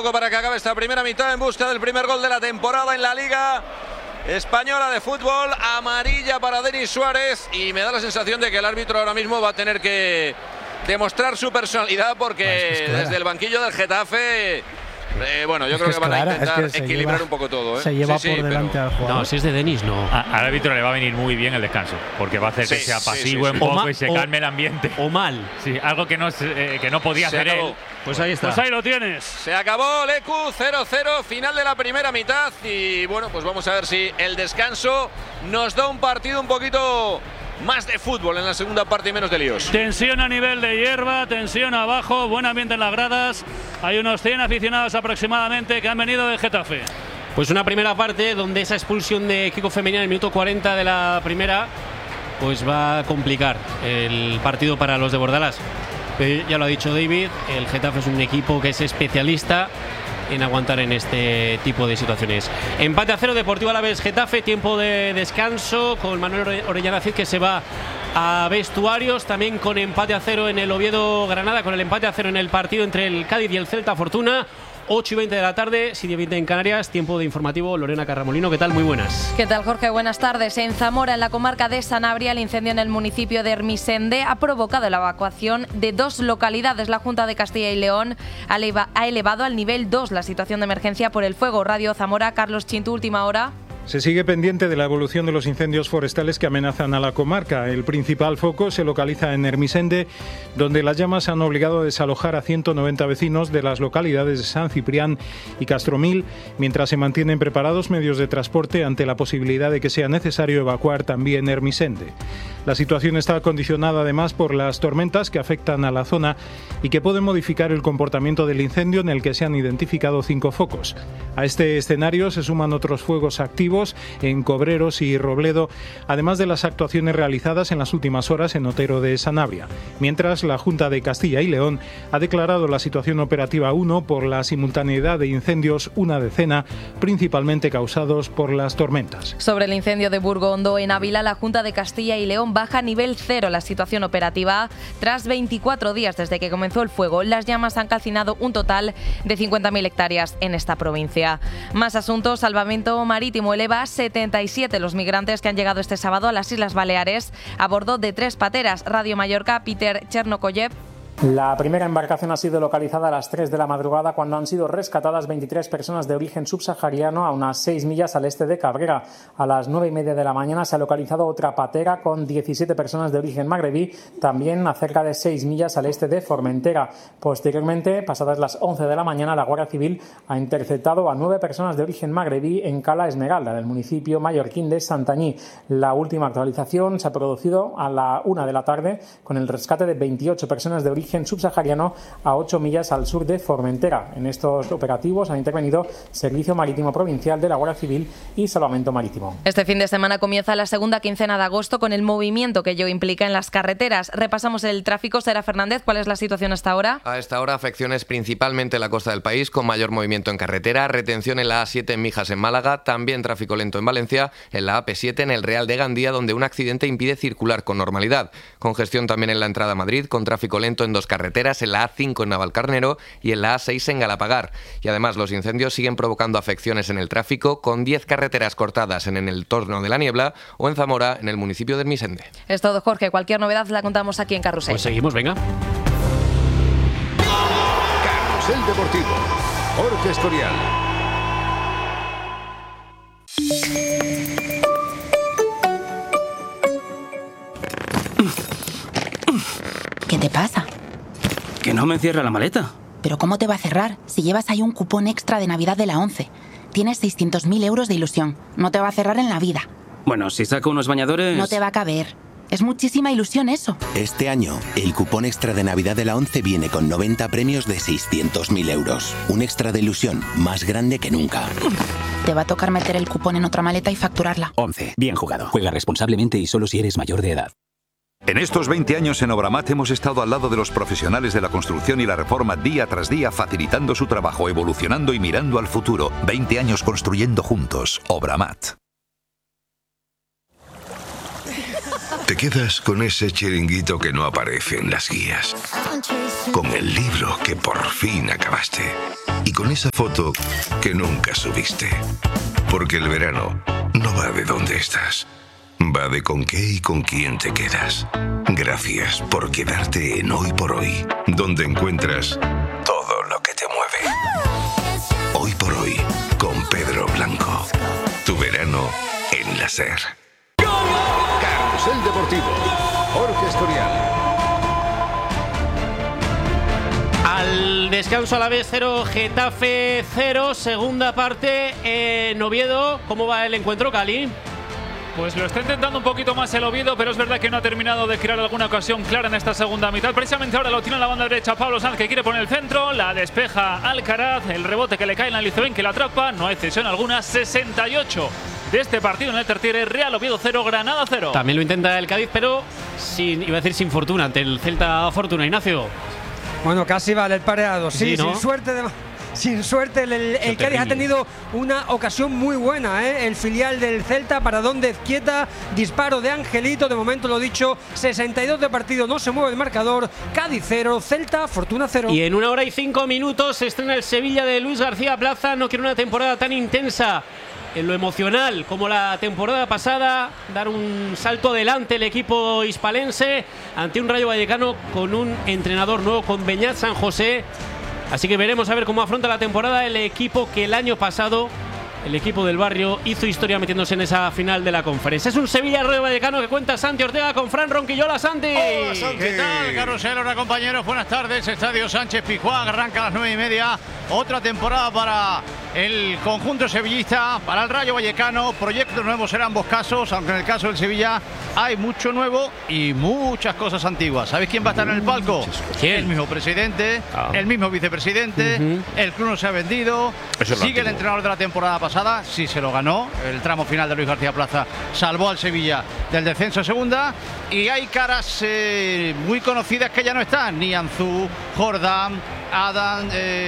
poco para que acabe esta primera mitad en busca del primer gol de la temporada en la Liga Española de Fútbol. Amarilla para Denis Suárez y me da la sensación de que el árbitro ahora mismo va a tener que demostrar su personalidad porque desde el banquillo del Getafe... bueno, yo creo que van a intentar equilibrar un poco todo. Se lleva por delante al jugador. No, si es de Denis, no. Al árbitro le va a venir muy bien el descanso, porque va a hacer que sea pasivo un poco y se calme el ambiente. O mal. Sí, algo que no podía hacer él. Pues ahí está. Pues ahí lo tienes. Se acabó Lecu, 0-0, final de la primera mitad. Y bueno, pues vamos a ver si el descanso nos da un partido un poquito más de fútbol en la segunda parte y menos de líos. Tensión a nivel de hierba, tensión abajo, buen ambiente en las gradas. Hay unos 100 aficionados aproximadamente que han venido de Getafe. Pues una primera parte donde esa expulsión de Kiko Femenía en el minuto 40 de la primera pues va a complicar el partido para los de Bordalás. Pero ya lo ha dicho David, el Getafe es un equipo que es especialista en aguantar en este tipo de situaciones. Empate a 0, Deportivo Alavés Getafe, tiempo de descanso con Manuel Orellana Cid que se va a vestuarios, también con empate a 0 en el Oviedo Granada, con el empate a 0 en el partido entre el Cádiz y el Celta Fortuna. 8:20 de la tarde, 7:20 en Canarias, tiempo de informativo. Lorena Carramolino, ¿qué tal? Muy buenas. ¿Qué tal, Jorge? Buenas tardes. En Zamora, en la comarca de Sanabria, el incendio en el municipio de Ermisende ha provocado la evacuación de 2 localidades. La Junta de Castilla y León ha elevado al nivel 2 la situación de emergencia por el fuego. Radio Zamora, Carlos Chintu, última hora. Se sigue pendiente de la evolución de los incendios forestales que amenazan a la comarca. El principal foco se localiza en Ermisende, donde las llamas han obligado a desalojar a 190 vecinos de las localidades de San Ciprián y Castromil, mientras se mantienen preparados medios de transporte ante la posibilidad de que sea necesario evacuar también Ermisende. La situación está condicionada además por las tormentas que afectan a la zona y que pueden modificar el comportamiento del incendio, en el que se han identificado 5 focos. A este escenario se suman otros fuegos activos en Cobreros y Robledo, además de las actuaciones realizadas en las últimas horas en Otero de Sanabria. Mientras, la Junta de Castilla y León ha declarado la situación operativa 1 por la simultaneidad de incendios, una decena, principalmente causados por las tormentas. Sobre el incendio de Burgondo en Ávila, la Junta de Castilla y León baja a nivel 0 la situación operativa. Tras 24 días desde que comenzó el fuego, las llamas han calcinado un total de 50.000 hectáreas en esta provincia. Más asuntos. Salvamento Marítimo eleva a 77 los migrantes que han llegado este sábado a las Islas Baleares a bordo de 3 pateras. Radio Mallorca, Peter Chernokoyev. La primera embarcación ha sido localizada a las 3 de la madrugada cuando han sido rescatadas 23 personas de origen subsahariano a unas 6 millas al este de Cabrera. A las 9:30 de la mañana se ha localizado otra patera con 17 personas de origen magrebí, también a cerca de 6 millas al este de Formentera. Posteriormente, pasadas las 11 de la mañana, la Guardia Civil ha interceptado a 9 personas de origen magrebí en Cala Esmeralda, del municipio mallorquín de Santanyí. La última actualización se ha producido a la 1 de la tarde con el rescate de 28 personas de origen subsahariano a 8 millas al sur de Formentera. En estos operativos han intervenido Servicio Marítimo Provincial de la Guardia Civil y Salvamento Marítimo. Este fin de semana comienza la segunda quincena de agosto con el movimiento que ello implica en las carreteras. Repasamos el tráfico. Sara Fernández, ¿cuál es la situación hasta ahora? A esta hora, afecciones principalmente en la costa del país, con mayor movimiento en carretera, retención en la A7 en Mijas en Málaga, también tráfico lento en Valencia, en la AP7 en el Real de Gandía, donde un accidente impide circular con normalidad. Congestión también en la entrada a Madrid, con tráfico lento en 2 carreteras, en la A5 en Navalcarnero y en la A6 en Galapagar. Y además los incendios siguen provocando afecciones en el tráfico, con 10 carreteras cortadas en el entorno de La Niebla o en Zamora, en el municipio de Ermisende. Es todo, Jorge. Cualquier novedad la contamos aquí en Carrusel. Pues seguimos, venga. Carrusel Deportivo, Jorge Escorial. ¿Qué te pasa? Que no me cierra la maleta. ¿Pero cómo te va a cerrar si llevas ahí un cupón extra de Navidad de la 11? Tienes 600.000 euros de ilusión. No te va a cerrar en la vida. Bueno, si saco unos bañadores... No te va a caber. Es muchísima ilusión eso. Este año, el cupón extra de Navidad de la 11 viene con 90 premios de 600.000 euros. Un extra de ilusión más grande que nunca. Te va a tocar meter el cupón en otra maleta y facturarla. 11. Bien jugado. Juega responsablemente y solo si eres mayor de edad. En estos 20 años en Obramat hemos estado al lado de los profesionales de la construcción y la reforma día tras día, facilitando su trabajo, evolucionando y mirando al futuro. 20 años construyendo juntos. Obramat. Te quedas con ese chiringuito que no aparece en las guías, con el libro que por fin acabaste y con esa foto que nunca subiste. Porque el verano no va de dónde estás, va de con qué y con quién te quedas. Gracias por quedarte en Hoy por Hoy, donde encuentras todo lo que te mueve. Hoy por Hoy, con Pedro Blanco. Tu verano en la SER. Carrusel Deportivo, Jorge Escorial. Al descanso a la vez 0, Getafe 0, segunda parte en Oviedo. ¿Cómo va el encuentro, Cali? Pues lo está intentando un poquito más el Oviedo, pero es verdad que no ha terminado de crear alguna ocasión clara en esta segunda mitad. Precisamente ahora lo tiene en la banda derecha Pablo Sanz, que quiere poner el centro, la despeja Alcaraz, el rebote que le cae en la Lizoven, que la atrapa, no hay cesión alguna. 68 de este partido en el Tertiere, Real Oviedo 0, Granada 0. También lo intenta el Cádiz, pero sin fortuna ante el Celta Fortuna, Ignacio. Bueno, casi vale el pareado, sí, ¿no? Sin suerte, el Cádiz ha tenido una ocasión muy buena, ¿eh? El filial del Celta, paradón de Ezquieta, disparo de Angelito, de momento lo dicho, 62 de partido, no se mueve el marcador, Cádiz 0, Celta, Fortuna 0. Y en 1 hora y 5 minutos se estrena el Sevilla de Luis García Plaza. No quiere una temporada tan intensa en lo emocional como la temporada pasada, dar un salto adelante el equipo hispalense ante un Rayo Vallecano con un entrenador nuevo, con Beñat San José. Así que veremos a ver cómo afronta la temporada el equipo que el año pasado, el equipo del barrio, hizo historia metiéndose en esa final de la conferencia. Es un Sevilla-Rayo Vallecano que cuenta Santi Ortega con Fran Ronquillola. Santi. Hola, Santi. ¿Qué tal, Carrusel? Hola, compañeros. Buenas tardes. Estadio Sánchez Pizjuán arranca a las 9:30. Otra temporada para el conjunto sevillista, para el Rayo Vallecano. Proyectos nuevos en ambos casos, aunque en el caso del Sevilla hay mucho nuevo y muchas cosas antiguas. ¿Sabéis quién va a estar en el palco? ¿Quién? El mismo presidente, el mismo vicepresidente. El club no se ha vendido. Sigue el entrenador de la temporada pasada, sí se lo ganó. El tramo final de Luis García Plaza salvó al Sevilla del descenso a segunda. Y hay caras muy conocidas que ya no están. Nianzú, Jordán, Adam,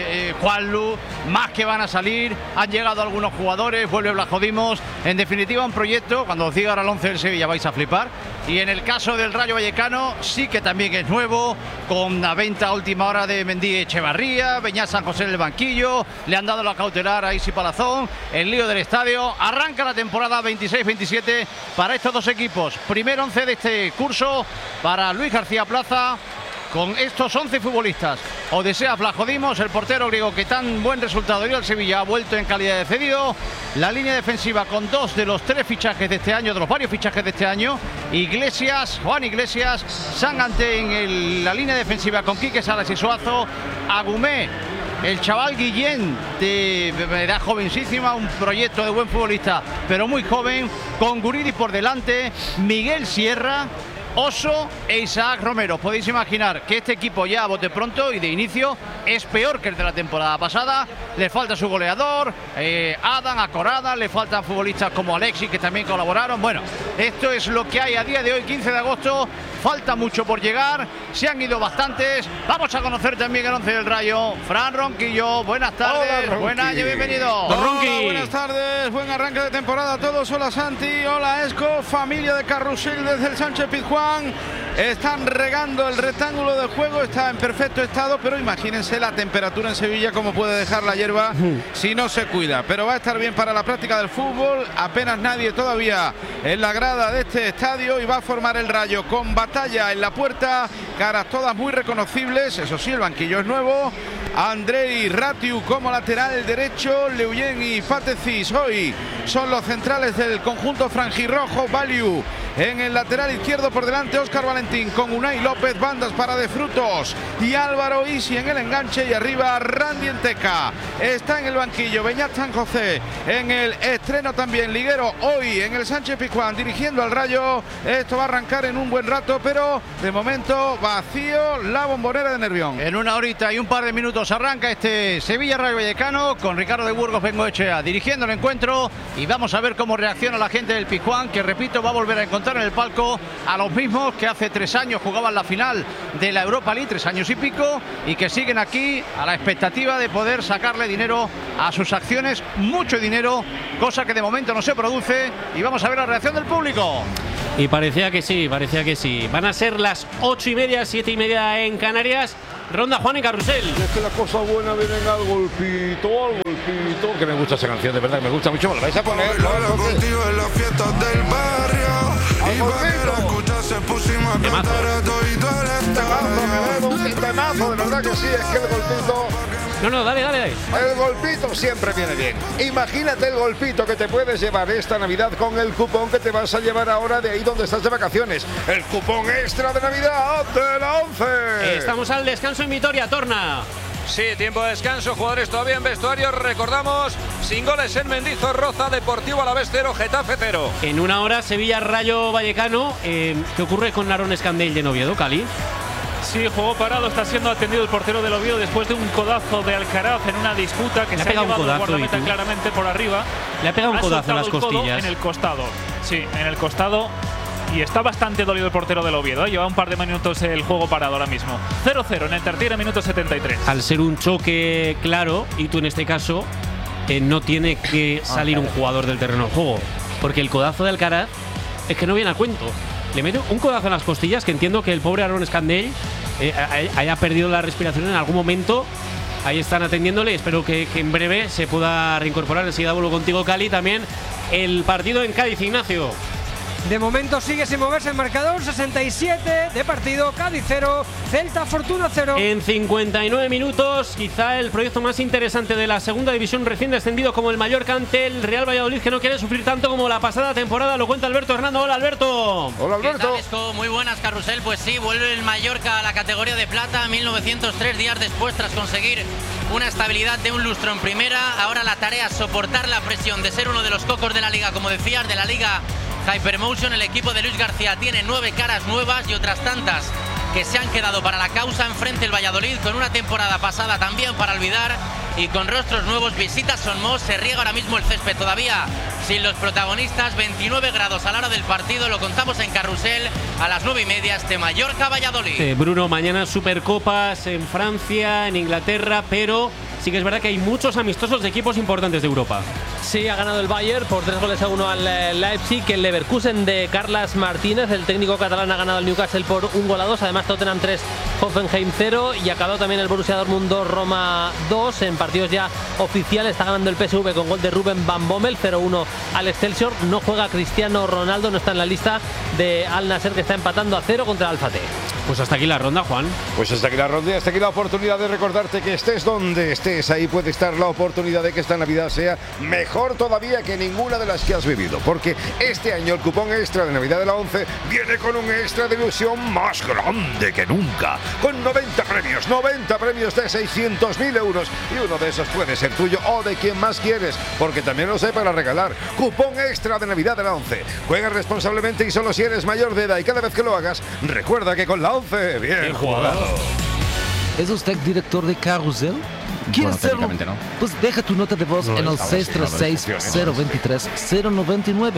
Juanlu, más que van a salir. Han llegado algunos jugadores, vuelve Blajodimos. En definitiva, un proyecto, cuando os diga ahora el 11 del Sevilla vais a flipar. Y en el caso del Rayo Vallecano sí que también es nuevo, con la venta a última hora de Mendy Echevarría, Beñat San José en el banquillo, le han dado la cautelar a Isi Palazón, el lío del estadio. Arranca la temporada 26-27 para estos dos equipos. Primer 11 de este curso para Luis García Plaza, con estos 11 futbolistas. Odesea Blajodimos, el portero griego que tan buen resultado dio al Sevilla, ha vuelto en calidad de cedido. La línea defensiva con 2 de los 3 fichajes de este año, de los varios fichajes de este año. Iglesias, Juan Iglesias, Sangante en la línea defensiva con Quique Salas y Suazo. Agumé, el chaval Guillén, de edad jovencísima, un proyecto de buen futbolista, pero muy joven, con Guridis por delante. Miguel Sierra, Oso e Isaac Romero. Podéis imaginar que este equipo ya a bote pronto y de inicio es peor que el de la temporada pasada. Le falta su goleador, Adam, Acorada, le faltan futbolistas como Alexis que también colaboraron. Bueno, esto es lo que hay a día de hoy, 15 de agosto. Falta mucho por llegar, se han ido bastantes. Vamos a conocer también el 11 del Rayo. Fran Ronquillo, buenas tardes, Hola, buen año, bienvenido. Hola, buenas tardes, buen arranque de temporada a todos. Hola Santi, hola Esco, familia de Carrusel desde el Sánchez Pizjuán. Están regando el rectángulo de juego, está en perfecto estado, pero imagínense la temperatura en Sevilla, cómo puede dejar la hierba si no se cuida. Pero va a estar bien para la práctica del fútbol, apenas nadie todavía en la grada de este estadio, y va a formar el Rayo con Batalla en la puerta, caras todas muy reconocibles, eso sí, el banquillo es nuevo. Andrei Ratiu como lateral derecho, Leuyen y Patecis hoy son los centrales del conjunto franjirrojo. Valiu en el lateral izquierdo, por delante Óscar Valentín con Unai López, bandas para De Frutos y Álvaro Isi en el enganche, y arriba Randy Enteca. Está en el banquillo Beñat San José, en el estreno también Liguero hoy en el Sánchez Pizjuán dirigiendo al Rayo. Esto va a arrancar en un buen rato, pero de momento vacío la Bombonera de Nervión. En una horita y un par de minutos arranca este Sevilla Rayo Vallecano con Ricardo de Burgos Bengoechea dirigiendo el encuentro, y vamos a ver cómo reacciona la gente del Pizjuán, que repito, va a volver a encontrar en el palco a los mismos que hace 3 años jugaban la final de la Europa League, 3 años y pico, y que siguen aquí a la expectativa de poder sacarle dinero a sus acciones, mucho dinero, cosa que de momento no se produce, y vamos a ver la reacción del público. Y parecía que sí. Van a ser las 8:30, 7:30 en Canarias. Ronda Juan y Carrusel. Es que la cosa buena viene al golpito, que me gusta esa canción, de verdad, me gusta mucho. ¿Me la vais a poner? Contigo en las fiestas del barrio. Y para que la escuchas se pusimos a cantar a todo y todo Un temazo, de verdad que sí, es que el golpito... No, dale. El golpito siempre viene bien. Imagínate el golpito que te puedes llevar esta Navidad con el cupón que te vas a llevar ahora de ahí donde estás de vacaciones. El cupón extra de Navidad de la 11. Estamos al descanso en Vitoria, Torna. Sí, tiempo de descanso, jugadores todavía en vestuario. Recordamos, sin goles en Mendizorroza, Deportivo Alavés 0, Getafe 0. En una hora, Sevilla Rayo Vallecano. ¿Qué ocurre con Narón Escandell de Oviedo, Cali? Sí, juego parado, está siendo atendido el portero del Oviedo después de un codazo de Alcaraz en una disputa que se ha llevado el guardameta claramente por arriba. Le ha pegado un codazo en las costillas. En el costado, sí, en el costado. Y está bastante dolido el portero del Oviedo. Lleva un par de minutos el juego parado ahora mismo. 0-0 en el tercer minuto 73. Al ser un choque claro, y tú en este caso, no tiene que salir un jugador del terreno de juego. Porque el codazo de Alcaraz es que no viene a cuento. Le mete un codazo en las costillas que entiendo que el pobre Narón Escandell haya perdido la respiración en algún momento. Ahí están atendiéndole. Espero que en breve se pueda reincorporar. Enseguida vuelvo contigo, Cali. También el partido en Cádiz, Ignacio. De momento sigue sin moverse el marcador, 67 de partido, Cádiz 0, Celta Fortuna 0. En 59 minutos, quizá el proyecto más interesante de la segunda división recién descendido como el Mallorca ante el Real Valladolid, que no quiere sufrir tanto como la pasada temporada. Lo cuenta Alberto Hernando. Hola, Alberto. Hola, Alberto. ¿Qué tal, muy buenas, Carrusel. Pues sí, vuelve el Mallorca a la categoría de plata 1903 días después, tras conseguir una estabilidad de un lustro en primera. Ahora la tarea es soportar la presión de ser uno de los cocos de la liga, como decías, de la liga Hypermotion. El equipo de Luis García tiene 9 caras nuevas y otras tantas que se han quedado para la causa. Enfrente el Valladolid, con una temporada pasada también para olvidar y con rostros nuevos. Visita Son-Mos, se riega ahora mismo el césped todavía sin los protagonistas. 29 grados a la hora del partido, lo contamos en Carrusel a las 9:30, este Mallorca-Valladolid. Bruno, mañana Supercopas en Francia, en Inglaterra, pero sí que es verdad que hay muchos amistosos de equipos importantes de Europa. Sí, ha ganado el Bayern por 3-1 al Leipzig. El Leverkusen de Carles Martínez, el técnico catalán, ha ganado el Newcastle por 1-2. Además, Tottenham 3, Hoffenheim 0. Y ha acabado también el Borussia Dortmund 2, Roma 2. En partidos ya oficiales está ganando el PSV con gol de Ruben Van Bommel, 0-1 al Excelsior. No juega Cristiano Ronaldo, no está en la lista de Al Nassr, que está empatando a 0 contra el Al-Fateh. Pues hasta aquí la ronda, Juan. Pues hasta aquí la ronda, hasta aquí la oportunidad de recordarte que estés donde estés, ahí puede estar la oportunidad de que esta Navidad sea mejor todavía que ninguna de las que has vivido, porque este año el cupón extra de Navidad de la 11 viene con un extra de ilusión más grande que nunca, con 90 premios de 600.000 euros, y uno de esos puede ser tuyo o de quien más quieres, porque también los hay para regalar. Cupón extra de Navidad de la 11. Juega responsablemente y solo si eres mayor de edad, y cada vez que lo hagas, recuerda que con la 11, bien jugado. ¿Es usted director de Carrusel? ¿Quieres serlo? No. Pues deja tu nota de voz en el 636-023-099.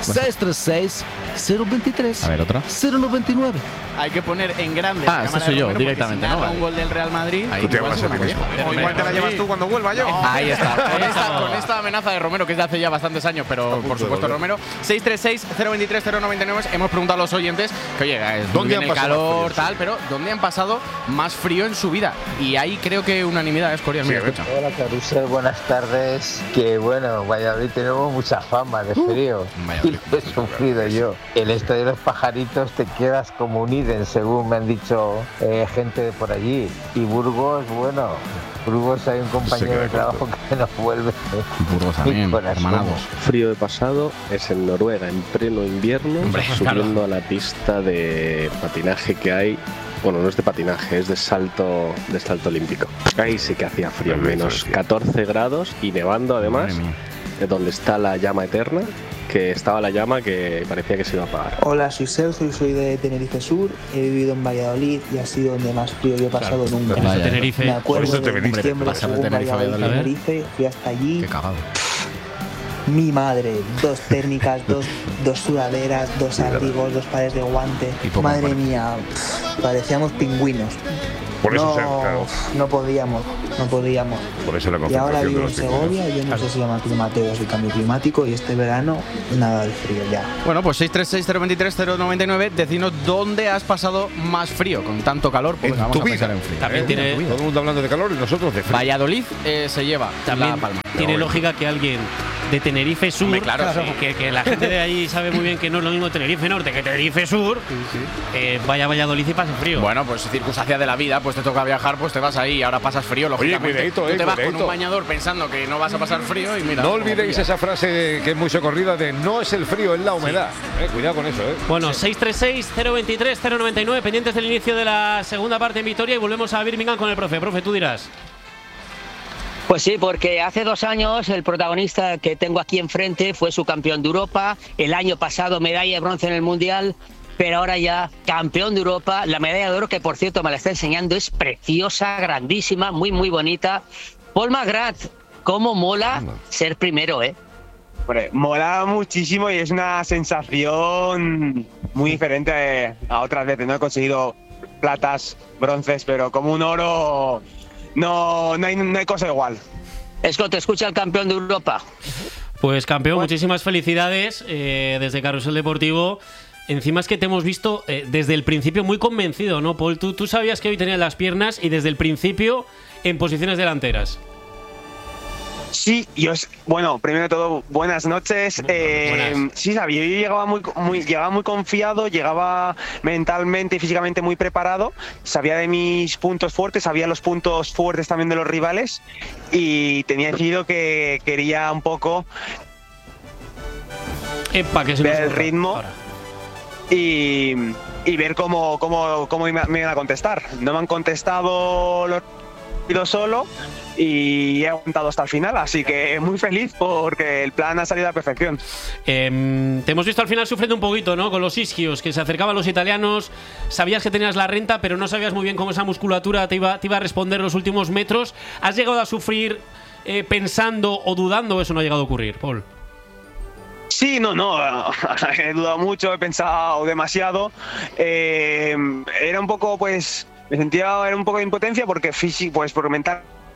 636-023. A ver, otra. 099. Hay que poner en grande. Eso soy yo, directamente, si ¿no? Un gol del Real Madrid. Tú te hablas a ti mismo. O igual te la llevas tú cuando vuelva yo. Ahí está. Con esta amenaza de Romero, que es de hace ya bastantes años, pero por supuesto Romero. 636-023-099. Hemos preguntado a los oyentes que, oye, ¿dónde han pasado calor, tal, pero ¿dónde han pasado más frío en su vida? Y ahí creo que unanimidad es Corea. Sí, hola, Carrusel, buenas tardes. Que bueno, Valladolid tenemos mucha fama de frío. Y lo he sufrido yo. El estadio de los Pajaritos te quedas como un Iden, según me han dicho gente de por allí. Y Burgos, bueno, Burgos hay un compañero de trabajo que nos vuelve. Burgos también, hermanados. Frío de pasado es en Noruega, en pleno invierno, subiendo a la pista de patinaje que hay. Bueno, no es de patinaje, es de salto olímpico. Ahí sí que hacía frío, menos 14 grados y nevando además, donde está la llama eterna, que estaba la llama que parecía que se iba a apagar. Hola, soy Celso y soy de Tenerife Sur. He vivido en Valladolid y ha sido donde más frío yo he pasado nunca. Tenerife. Me acuerdo de diciembre, pasar de Tenerife a Valladolid, fui hasta allí. Qué cagado. Mi madre, 2 térmicas, dos sudaderas, 2 abrigos, 2 pares de guante. Madre mía, parecíamos pingüinos. Por eso no podíamos. Por eso la y ahora concentración vivo de en los Segovia, yo no sé si llama climateo, el cambio climático, y este verano nada de frío ya. Bueno, pues 636-023-099, decidnos dónde has pasado más frío, con tanto calor, pues vamos a pensar en frío. También tiene todo el mundo hablando de calor y nosotros de frío. Valladolid se lleva también la palma. Tiene lógica que alguien de Tenerife Sur, Hombre, claro, que la gente de ahí sabe muy bien que no es lo mismo Tenerife Norte que Tenerife Sur, vaya a Valladolid y pase frío. Bueno, pues circunstancia de la vida, pues te toca viajar, pues te vas ahí, ahora pasas frío, lógicamente. Cuidadito, tú te vas cuidadito. con un bañador pensando que no vas a pasar frío y mira. No olvidéis esa frase que es muy socorrida de no es el frío, es la humedad. Cuidado con eso, Bueno, 636-023-099, pendientes del inicio de la segunda parte en Vitoria y volvemos a Birmingham con el profe. Profe, tú dirás. Pues sí, porque hace 2 años el protagonista que tengo aquí enfrente fue subcampeón de Europa, el año pasado medalla de bronce en el Mundial, pero ahora ya campeón de Europa. La medalla de oro, que por cierto me la está enseñando, es preciosa, grandísima, muy muy bonita. Paul McGrath, cómo mola ser primero, Hombre, mola muchísimo y es una sensación muy diferente a otras veces. No he conseguido platas, bronces, pero como un oro no hay cosa igual. Esco, te escucha el campeón de Europa. Pues campeón, muchísimas felicidades desde Carrusel Deportivo. Encima es que te hemos visto desde el principio muy convencido, ¿no, Paul? Tú sabías que hoy tenías las piernas y desde el principio en posiciones delanteras. Sí, bueno, primero de todo, buenas noches. Sí, sabía, yo llegaba muy confiado, llegaba mentalmente y físicamente muy preparado, sabía de mis puntos fuertes, sabía los puntos fuertes también de los rivales y tenía decidido que quería un poco ver el ritmo y ver cómo me iban a contestar. No me han contestado los solo y he aguantado hasta el final, así que muy feliz porque el plan ha salido a la perfección. Te hemos visto al final sufriendo un poquito, ¿no? Con los isquios, que se acercaban los italianos, sabías que tenías la renta, pero no sabías muy bien cómo esa musculatura te iba a responder los últimos metros. ¿Has llegado a sufrir pensando o dudando? ¿Eso no ha llegado a ocurrir, Paul? Sí, no, he dudado mucho, he pensado demasiado. Era un poco, pues, me sentía un poco de impotencia porque por mental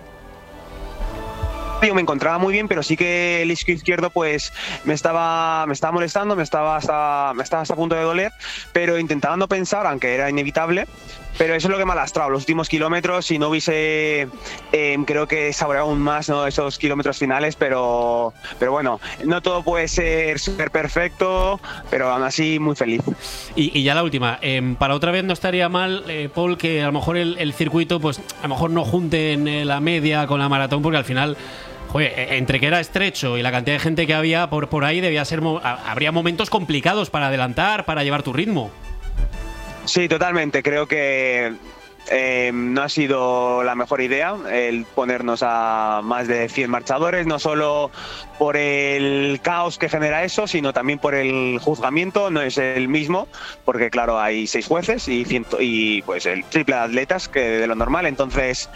yo me encontraba muy bien, pero sí que el isquio izquierdo pues me estaba molestando, me estaba hasta a punto de doler, pero intentaba no pensar, aunque era inevitable. Pero eso es lo que me ha lastrado los últimos kilómetros. Si no hubiese, creo que saboreado aún más, ¿no?, esos kilómetros finales, pero bueno, no todo puede ser súper perfecto, pero aún así muy feliz. Y ya la última, para otra vez no estaría mal, Paul, que a lo mejor el circuito, pues a lo mejor no junten la media con la maratón, porque al final, entre que era estrecho y la cantidad de gente que había por ahí, habría momentos complicados para adelantar, para llevar tu ritmo. Sí, totalmente. Creo que no ha sido la mejor idea el ponernos a más de 100 marchadores, no solo por el caos que genera eso, sino también por el juzgamiento. No es el mismo, porque claro, hay 6 jueces y pues el triple de atletas que de lo normal. Entonces,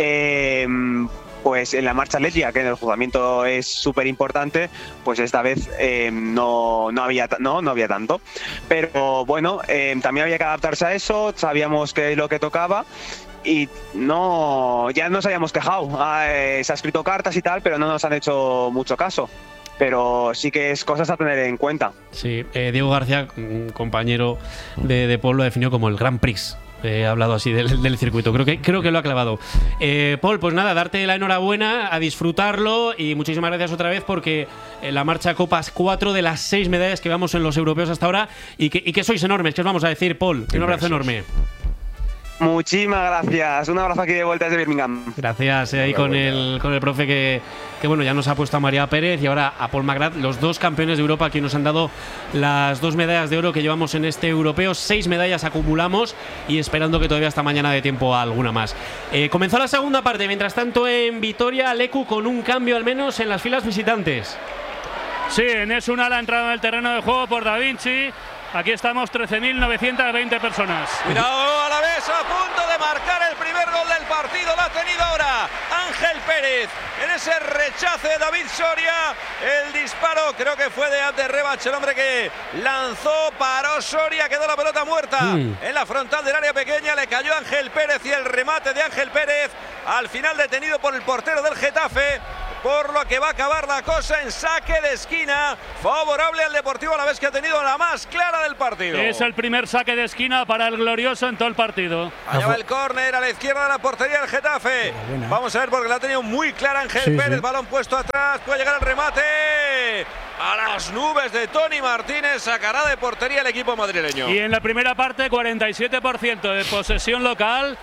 pues en la marcha atlética, que en el juzgamiento es súper importante, pues esta vez no había tanto. Pero bueno, también había que adaptarse a eso, sabíamos qué es lo que tocaba y ya nos habíamos quejado. Se ha escrito cartas y tal, pero no nos han hecho mucho caso. Pero sí que es cosas a tener en cuenta. Sí, Diego García, compañero de Paul, lo definió como el Grand Prix. He hablado así del circuito. Creo que lo ha clavado. Paul, pues nada, darte la enhorabuena, a disfrutarlo y muchísimas gracias otra vez porque la marcha copas 4 de las 6 medallas que vamos en los europeos hasta ahora y que sois enormes, que os vamos a decir, Paul. Un abrazo enorme. Muchísimas gracias. Un abrazo aquí de vuelta desde Birmingham. Gracias, ahí con el profe que bueno, ya nos ha puesto a María Pérez y ahora a Paul McGrath, los 2 campeones de Europa que nos han dado las 2 medallas de oro que llevamos en este europeo. 6 medallas acumulamos y esperando que todavía hasta mañana dé tiempo a alguna más. Comenzó la segunda parte, mientras tanto en Vitoria, Leku con un cambio al menos en las filas visitantes. Sí, Enes Unal ha entrado en el terreno de juego por Da Vinci. Aquí estamos 13.920 personas. Cuidado, Alavés a punto de marcar el primer gol del partido. Lo ha tenido ahora Ángel Pérez. En ese rechace de David Soria, el disparo creo que fue de Abder Rebach, el hombre que lanzó, paró Soria, quedó la pelota muerta en la frontal del área pequeña, le cayó Ángel Pérez y el remate de Ángel Pérez al final detenido por el portero del Getafe, por lo que va a acabar la cosa en saque de esquina favorable al Deportivo Alavés, que ha tenido la más clara del partido. Es el primer saque de esquina para el glorioso en todo el partido. Allá va el córner a la izquierda de la portería del Getafe. Vamos a ver, porque la ha tenido muy clara Ángel Pérez. Balón puesto atrás, puede llegar el remate a las nubes de Tony Martínez. Sacará de portería el equipo madrileño. Y en la primera parte 47% de posesión local,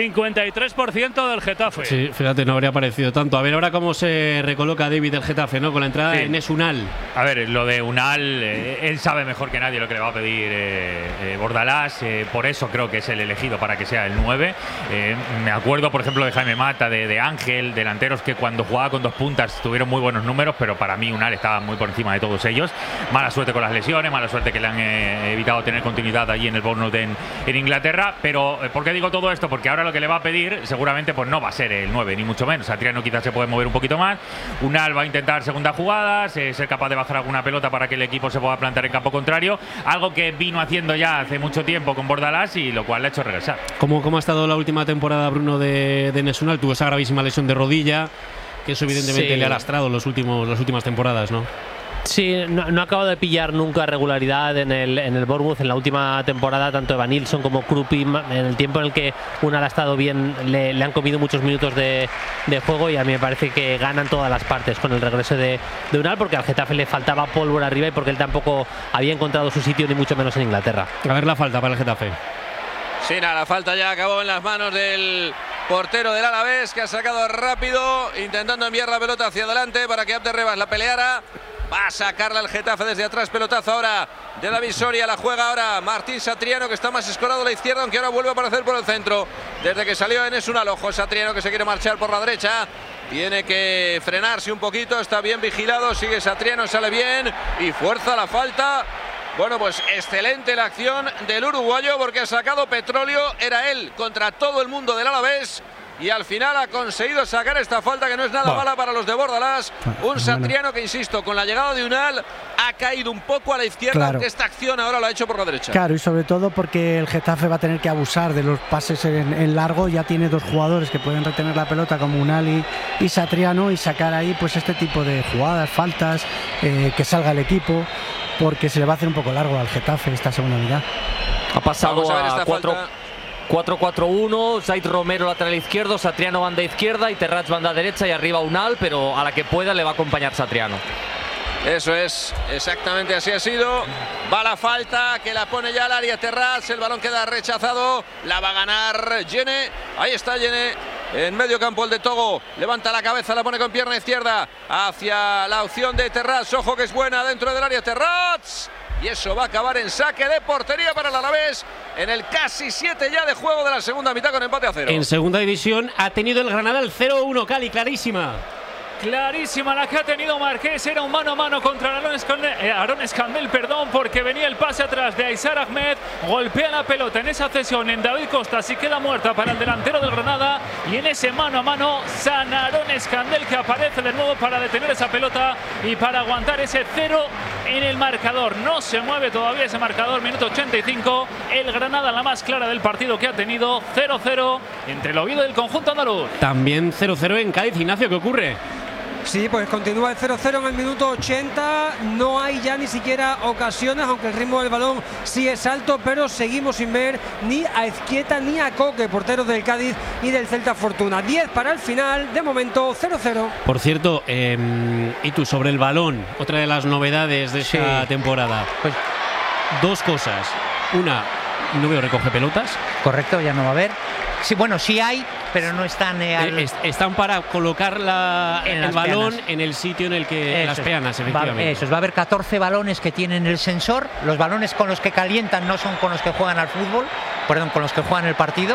53% del Getafe. Sí, fíjate, no habría parecido tanto. A ver ahora cómo se recoloca David del Getafe, ¿no? Con la entrada de Enes Unal. A ver, lo de Unal, él sabe mejor que nadie lo que le va a pedir Bordalás. Por eso creo que es el elegido para que sea el 9. Me acuerdo, por ejemplo, de Jaime Mata, de Ángel, delanteros que cuando jugaba con dos puntas tuvieron muy buenos números, pero para mí Unal estaba muy por encima de todos ellos. Mala suerte con las lesiones, mala suerte que le han evitado tener continuidad allí en el Bournemouth en Inglaterra. Pero, ¿por qué digo todo esto? Porque ahora lo que le va a pedir seguramente pues no va a ser el 9, ni mucho menos. Satriano quizás se puede mover un poquito más. Unal va a intentar segundas jugadas, ser capaz de bajar alguna pelota para que el equipo se pueda plantar en campo contrario, algo que vino haciendo ya hace mucho tiempo con Bordalás y lo cual le ha hecho regresar. ¿Cómo ha estado la última temporada, Bruno, de Enes Unal? Tuvo esa gravísima lesión de rodilla, que eso evidentemente le ha lastrado las últimas temporadas, ¿no? Sí, no ha acabado de pillar nunca regularidad en el Bournemouth. En la última temporada, tanto Evanilson como Krupi, en el tiempo en el que Unal ha estado bien, le han comido muchos minutos de juego, y a mí me parece que ganan todas las partes con el regreso de Unal, porque al Getafe le faltaba pólvora arriba y porque él tampoco había encontrado su sitio, ni mucho menos en Inglaterra. A ver la falta para el Getafe. Sí, nada, la falta ya acabó en las manos del portero del Alavés, que ha sacado rápido, intentando enviar la pelota hacia adelante para que Abder Rebach la peleara. Va a sacarla el Getafe desde atrás, pelotazo ahora de David Soria, la juega ahora Martín Satriano, que está más escorado a la izquierda, aunque ahora vuelve a aparecer por el centro. Desde que salió Enes Unal, ojo Satriano, que se quiere marchar por la derecha. Tiene que frenarse un poquito, está bien vigilado, sigue Satriano, sale bien y fuerza la falta. Bueno, pues excelente la acción del uruguayo, porque ha sacado petróleo, era él contra todo el mundo del Alavés. Y al final ha conseguido sacar esta falta, que no es nada mala para los de Bordalás. Un Satriano que, insisto, con la llegada de Unal ha caído un poco a la izquierda, aunque esta acción ahora lo ha hecho por la derecha. Claro, y sobre todo porque el Getafe va a tener que abusar de los pases en largo. Ya tiene dos jugadores que pueden retener la pelota, como Unal y Satriano, y sacar ahí pues este tipo de jugadas, faltas, que salga el equipo, porque se le va a hacer un poco largo al Getafe esta segunda mitad. Ha pasado a 4-4-1, Zaid Romero lateral izquierdo, Satriano banda izquierda y Terrats banda derecha, y arriba Unal, pero a la que pueda le va a acompañar Satriano. Eso es, exactamente así ha sido. Va la falta, que la pone ya al área Terrats, el balón queda rechazado, la va a ganar Yene. Ahí está Yene, en medio campo el de Togo, levanta la cabeza, la pone con pierna izquierda hacia la opción de Terrats. Ojo que es buena dentro del área Terrats. Y eso va a acabar en saque de portería para el Alavés en el casi 7 ya de juego de la segunda mitad, con empate a 0. En segunda división ha tenido el Granada el 0-1, Cali, clarísima. Clarísima la que ha tenido Marqués, era un mano a mano contra Aaron Escandel, porque venía el pase atrás de Aizar Ahmed, golpea la pelota en esa cesión en David Costa, y queda muerta para el delantero del Granada, y en ese mano a mano San Aaron Escandel, que aparece de nuevo para detener esa pelota y para aguantar ese 0 en el marcador. No se mueve todavía ese marcador, minuto 85, el Granada la más clara del partido que ha tenido, 0-0 entre el Oviedo y el conjunto andaluz. También 0-0 en Cádiz. Ignacio, ¿qué ocurre? Sí, pues continúa el 0-0 en el minuto 80. No hay ya ni siquiera ocasiones, aunque el ritmo del balón sí es alto, pero seguimos sin ver ni a Ezquieta ni a Coque, porteros del Cádiz y del Celta Fortuna. 10 para el final, de momento 0-0. Por cierto, y tú, sobre el balón, otra de las novedades de esta temporada. Pues dos cosas. Una, no veo recoge pelotas. Correcto, ya no va a haber. Sí, bueno, sí hay, pero no están… están para colocar el balón en el sitio en el que… Las peanas, efectivamente. Va a haber 14 balones que tienen el sensor. Los balones con los que calientan no son con los que juegan al fútbol, perdón, con los que juegan el partido.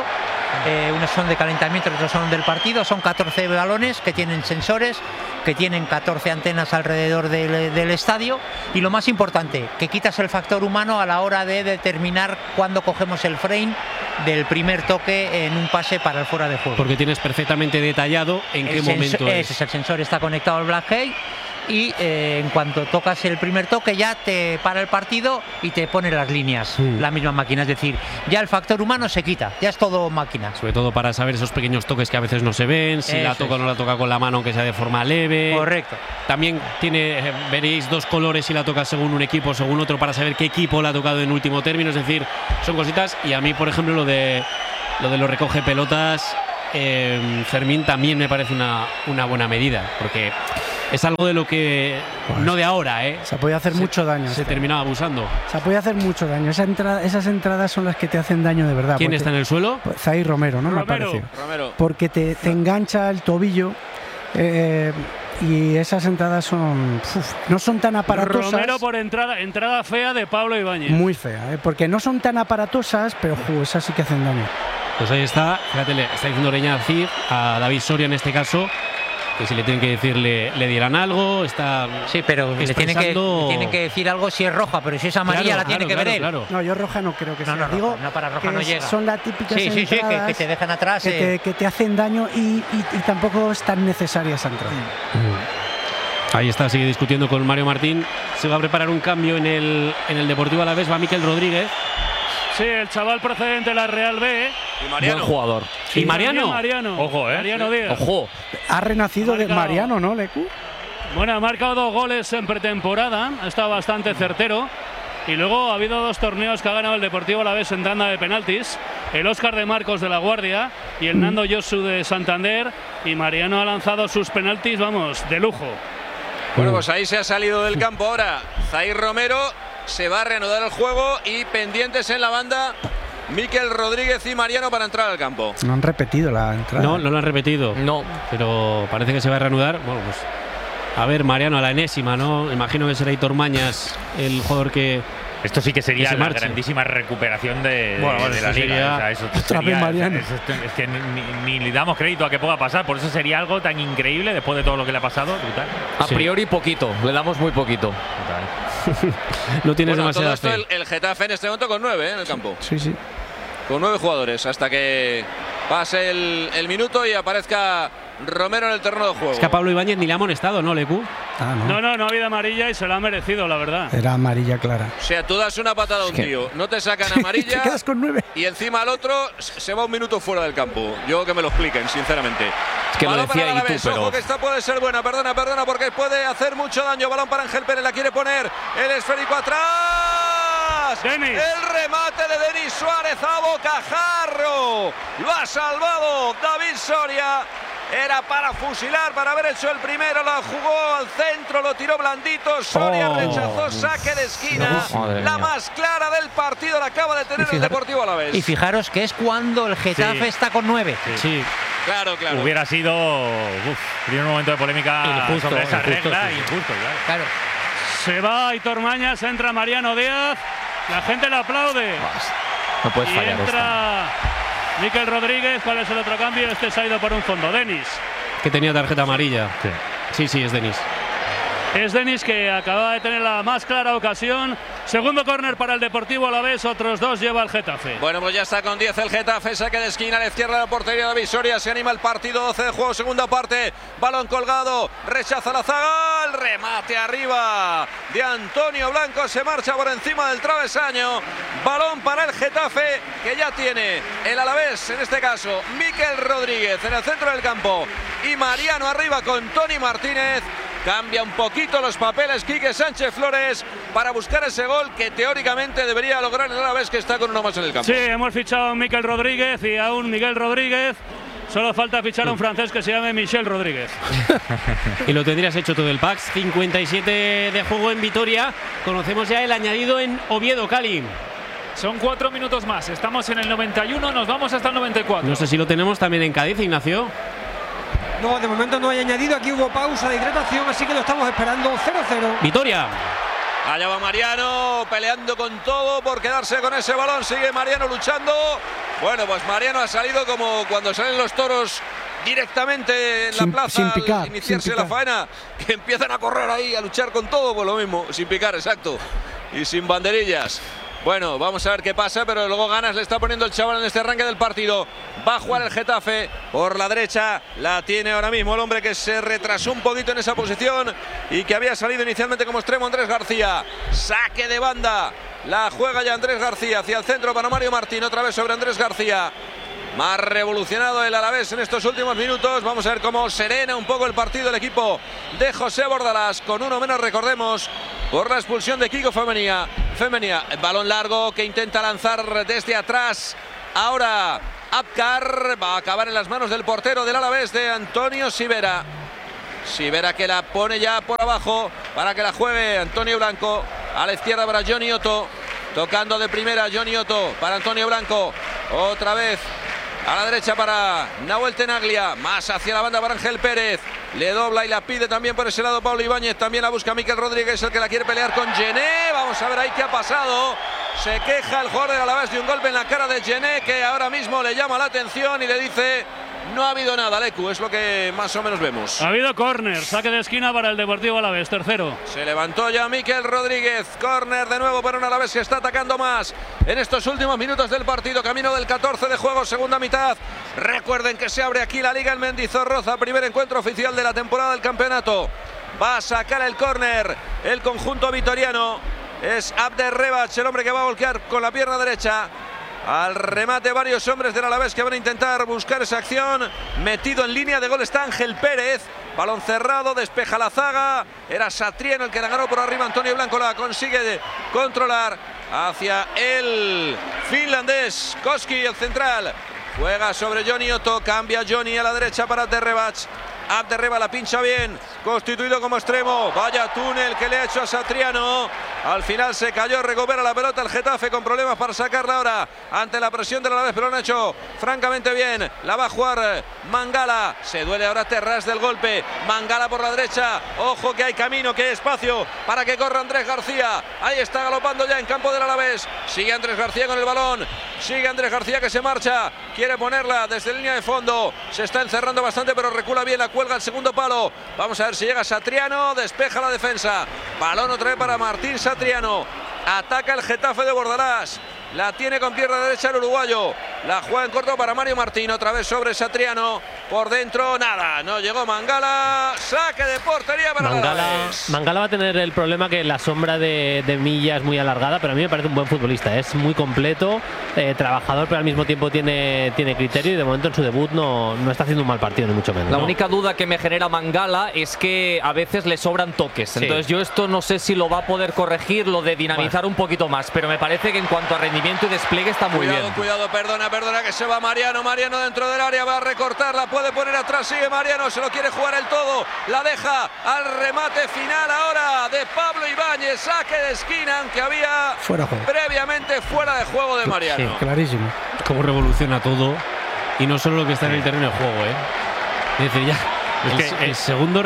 unos son de calentamiento, otros son del partido. Son 14 balones que tienen sensores, que tienen 14 antenas alrededor del estadio, y lo más importante, que quitas el factor humano a la hora de determinar cuándo cogemos el frame del primer toque en un pase para el fuera de juego. Porque tienes perfectamente detallado en qué momento es. El sensor está conectado al Blackhead y en cuanto tocas el primer toque ya te para el partido y te pone las líneas, la misma máquina. Es decir, ya el factor humano se quita, ya es todo máquina. Sobre todo para saber esos pequeños toques que a veces no se ven, si la toca o no la toca con la mano, aunque sea de forma leve. Correcto. También veréis dos colores si la toca según un equipo o según otro, para saber qué equipo la ha tocado en último término. Es decir, son cositas. Y a mí, por ejemplo, lo de los recoge pelotas, Fermín, también me parece una buena medida, porque es algo de lo que no de ahora, se puede hacer mucho daño. Se terminaba abusando. Se puede hacer mucho daño. Esas entradas son las que te hacen daño de verdad. ¿Quién está en el suelo? Pues Zaire Romero, ¿no? Me ha parecido. Porque te engancha el tobillo. Y esas entradas no son tan aparatosas. Romero por entrada fea de Pablo Ibáñez. Muy fea, porque no son tan aparatosas, pero esas sí que hacen daño. Pues ahí está, fíjate, le está diciendo Oreña Cid a David Soria en este caso, que si le tienen que decir le dirán algo. Está sí, pero le tienen que decir algo si es roja, pero si es amarilla la tiene que ver él. Claro. No, yo roja no creo que sea. No, para roja no llega. Son las típicas entradas que te dejan atrás. Que te hacen daño y tampoco es tan necesaria esa entrada. Ahí está, sigue discutiendo con Mario Martín. Se va a preparar un cambio en el Deportivo Alavés. Va Mikel Rodríguez. Sí, el chaval procedente de la Real B. Y Mariano. Buen jugador. Sí, ¿y Mariano? Ojo, Mariano Díaz. Ojo. Ha renacido de Mariano, ¿no, Lecu? Bueno, ha marcado 2 goles en pretemporada. Ha estado bastante certero. Y luego ha habido 2 torneos que ha ganado el Deportivo Alavés en tanda de penaltis. El Óscar de Marcos de La Guardia y el Nando Josu de Santander. Y Mariano ha lanzado sus penaltis, vamos, de lujo. Bueno, pues ahí se ha salido del campo ahora Zaire Romero. Se va a reanudar el juego y pendientes en la banda Mikel Rodríguez y Mariano para entrar al campo. No han repetido la entrada. No lo han repetido. No. Pero parece que se va a reanudar. Bueno, pues a ver, Mariano a la enésima, ¿no? Imagino que será Hitor Mañas el jugador que... Esto sí que sería la grandísima recuperación de la liga. O sea, eso sería, es que ni le damos crédito a que pueda pasar. Por eso sería algo tan increíble después de todo lo que le ha pasado. Brutal. A priori poquito, le damos muy poquito. No tienes demasiada fe. El Getafe en este momento con 9 en el campo. Sí. Con 9 jugadores hasta que pase el minuto y aparezca Romero en el terreno de juego. Es que a Pablo Ibáñez ni le ha amonestado, ¿no, Lecu? No ha habido amarilla y se la ha merecido, la verdad. Era amarilla clara. O sea, tú das una patada a un tío, no te sacan amarilla. Te quedas con 9. Y encima al otro se va un minuto fuera del campo. Yo que me lo expliquen, sinceramente. Es que balón lo decía para Alavés, pero... ojo que esta puede ser buena. Perdona, porque puede hacer mucho daño. Balón para Ángel Pérez, la quiere poner. El esférico atrás. Denis. El remate de Denis Suárez a bocajarro. Lo ha salvado David Soria. Era para fusilar, para haber hecho el primero, la jugó al centro, lo tiró blandito, Soria rechazó, saque de esquina, la más clara del partido la acaba de tener el Deportivo Alavés. Y fijaros que es cuando el Getafe está con 9. Sí. Claro. Hubiera sido primer momento de polémica sobre esa regla, injusto, claro. Se va Hitor Mañas, entra Mariano Díaz, la gente le aplaude. No puedes fallar. Entra Mikel Rodríguez. ¿Cuál es el otro cambio? Este se ha ido por un fondo. Denis. Que tenía tarjeta amarilla. Sí, es Denis. Es Denis, que acaba de tener la más clara ocasión. Segundo córner para el Deportivo Alavés, otros 2 lleva el Getafe. Bueno, pues ya está con 10 el Getafe, saque de esquina a la izquierda de la portería de David Soria. Se anima el partido, 12 de juego, segunda parte. Balón colgado, rechaza la zaga, el remate arriba de Antonio Blanco, se marcha por encima del travesaño. Balón para el Getafe, que ya tiene el Alavés, en este caso Mikel Rodríguez en el centro del campo y Mariano arriba con Toni Martínez. Cambia un poquito los papeles Quique Sánchez Flores para buscar ese gol que teóricamente debería lograr el Alavés, que está con uno más en el campo. Sí, hemos fichado a Mikel Rodríguez y a un Miguel Rodríguez. Solo falta fichar a un francés que se llame Michel Rodríguez. Y lo tendrías hecho todo el pack. 57 de juego en Vitoria. Conocemos ya el añadido en Oviedo, Cali. Son 4 minutos más. Estamos en el 91, nos vamos hasta el 94. No sé si lo tenemos también en Cádiz, Ignacio. No, de momento no hay añadido. Aquí hubo pausa de hidratación, así que lo estamos esperando. 0-0. Vitoria. Allá va Mariano peleando con todo por quedarse con ese balón. Sigue Mariano luchando. Bueno, pues Mariano ha salido como cuando salen los toros directamente en la plaza sin picar, al iniciarse sin la picar. faena, que empiezan a correr ahí, a luchar con todo, pues lo mismo, sin picar, exacto, y sin banderillas. Bueno, vamos a ver qué pasa, pero luego ganas le está poniendo el chaval en este arranque del partido. Va a jugar el Getafe por la derecha, la tiene ahora mismo el hombre que se retrasó un poquito en esa posición y que había salido inicialmente como extremo, Andrés García. Saque de banda, la juega ya Andrés García hacia el centro para Mario Martín, otra vez sobre Andrés García. Más revolucionado el Alavés en estos últimos minutos. Vamos a ver cómo serena un poco el partido el equipo de José Bordalás, con uno menos, recordemos, por la expulsión de Kiko Femenía. Balón largo que intenta lanzar desde atrás. Ahora Abkar va a acabar en las manos del portero del Alavés, de Antonio Sivera. Sivera que la pone ya por abajo para que la juegue Antonio Blanco. A la izquierda para Johnny Otto. Tocando de primera Johnny Otto para Antonio Blanco. Otra vez a la derecha para Nahuel Tenaglia, más hacia la banda para Ángel Pérez, le dobla y la pide también por ese lado Pablo Ibáñez, también la busca Miquel Rodríguez, el que la quiere pelear con Gené. Vamos a ver ahí qué ha pasado. Se queja el jugador del Alavés de un golpe en la cara de Gené, que ahora mismo le llama la atención y le dice: no ha habido nada, Lecu, es lo que más o menos vemos. Ha habido córner, saque de esquina para el Deportivo Alavés, tercero. Se levantó ya Miquel Rodríguez, córner de nuevo para un Alavés que está atacando más en estos últimos minutos del partido, camino del 14 de juego, segunda mitad. Recuerden que se abre aquí la Liga en Mendizorroza, primer encuentro oficial de la temporada del campeonato. Va a sacar el córner el conjunto vitoriano, es Abderrebach el hombre que va a volcar con la pierna derecha. Al remate varios hombres del Alavés que van a intentar buscar esa acción. Metido en línea de gol está Ángel Pérez. Balón cerrado, despeja la zaga. Era Satriano el que la ganó por arriba. Antonio Blanco la consigue controlar hacia el finlandés. Koski, el central. Juega sobre Johnny Otto. Cambia Johnny a la derecha para Abderrebach. Abderrebach la pincha bien, constituido como extremo. Vaya túnel que le ha hecho a Satriano. Al final se cayó, recupera la pelota el Getafe con problemas para sacarla ahora ante la presión del Alavés, pero lo han hecho francamente bien. La va a jugar Mangala. Se duele ahora Terrás del golpe. Mangala por la derecha. Ojo que hay camino, que hay espacio para que corra Andrés García. Ahí está galopando ya en campo del Alavés. Sigue Andrés García con el balón. Sigue Andrés García que se marcha. Quiere ponerla desde línea de fondo. Se está encerrando bastante, pero recula bien la cuelga el segundo palo. Vamos a ver si llega Satriano, despeja la defensa. Balón otra vez para Martín Satriano. Ataca el Getafe de Bordalás. La tiene con pierna derecha el uruguayo. La juega en corto para Mario Martín. Otra vez sobre Satriano. Por dentro, nada. No llegó Mangala. Saque de portería para Mangala va a tener el problema que la sombra de Milla es muy alargada, pero a mí me parece un buen futbolista. Es muy completo, trabajador, pero al mismo tiempo tiene criterio y de momento en su debut no está haciendo un mal partido, ni mucho menos. La única duda que me genera Mangala es que a veces le sobran toques. Sí. Entonces yo esto no sé si lo va a poder corregir, lo de dinamizar un poquito más, pero me parece que en cuanto a rendimiento y despliegue está muy bien. Cuidado, perdona que se va Mariano. Mariano dentro del área, va a recortarla, puede poner atrás, sigue Mariano, se lo quiere jugar el todo, la deja al remate final ahora de Pablo Ibáñez, saque de esquina, aunque había previamente fuera de juego de Mariano. Sí, clarísimo. Cómo revoluciona todo, y no solo lo que está en el terreno de juego, Es decir, ya el segundo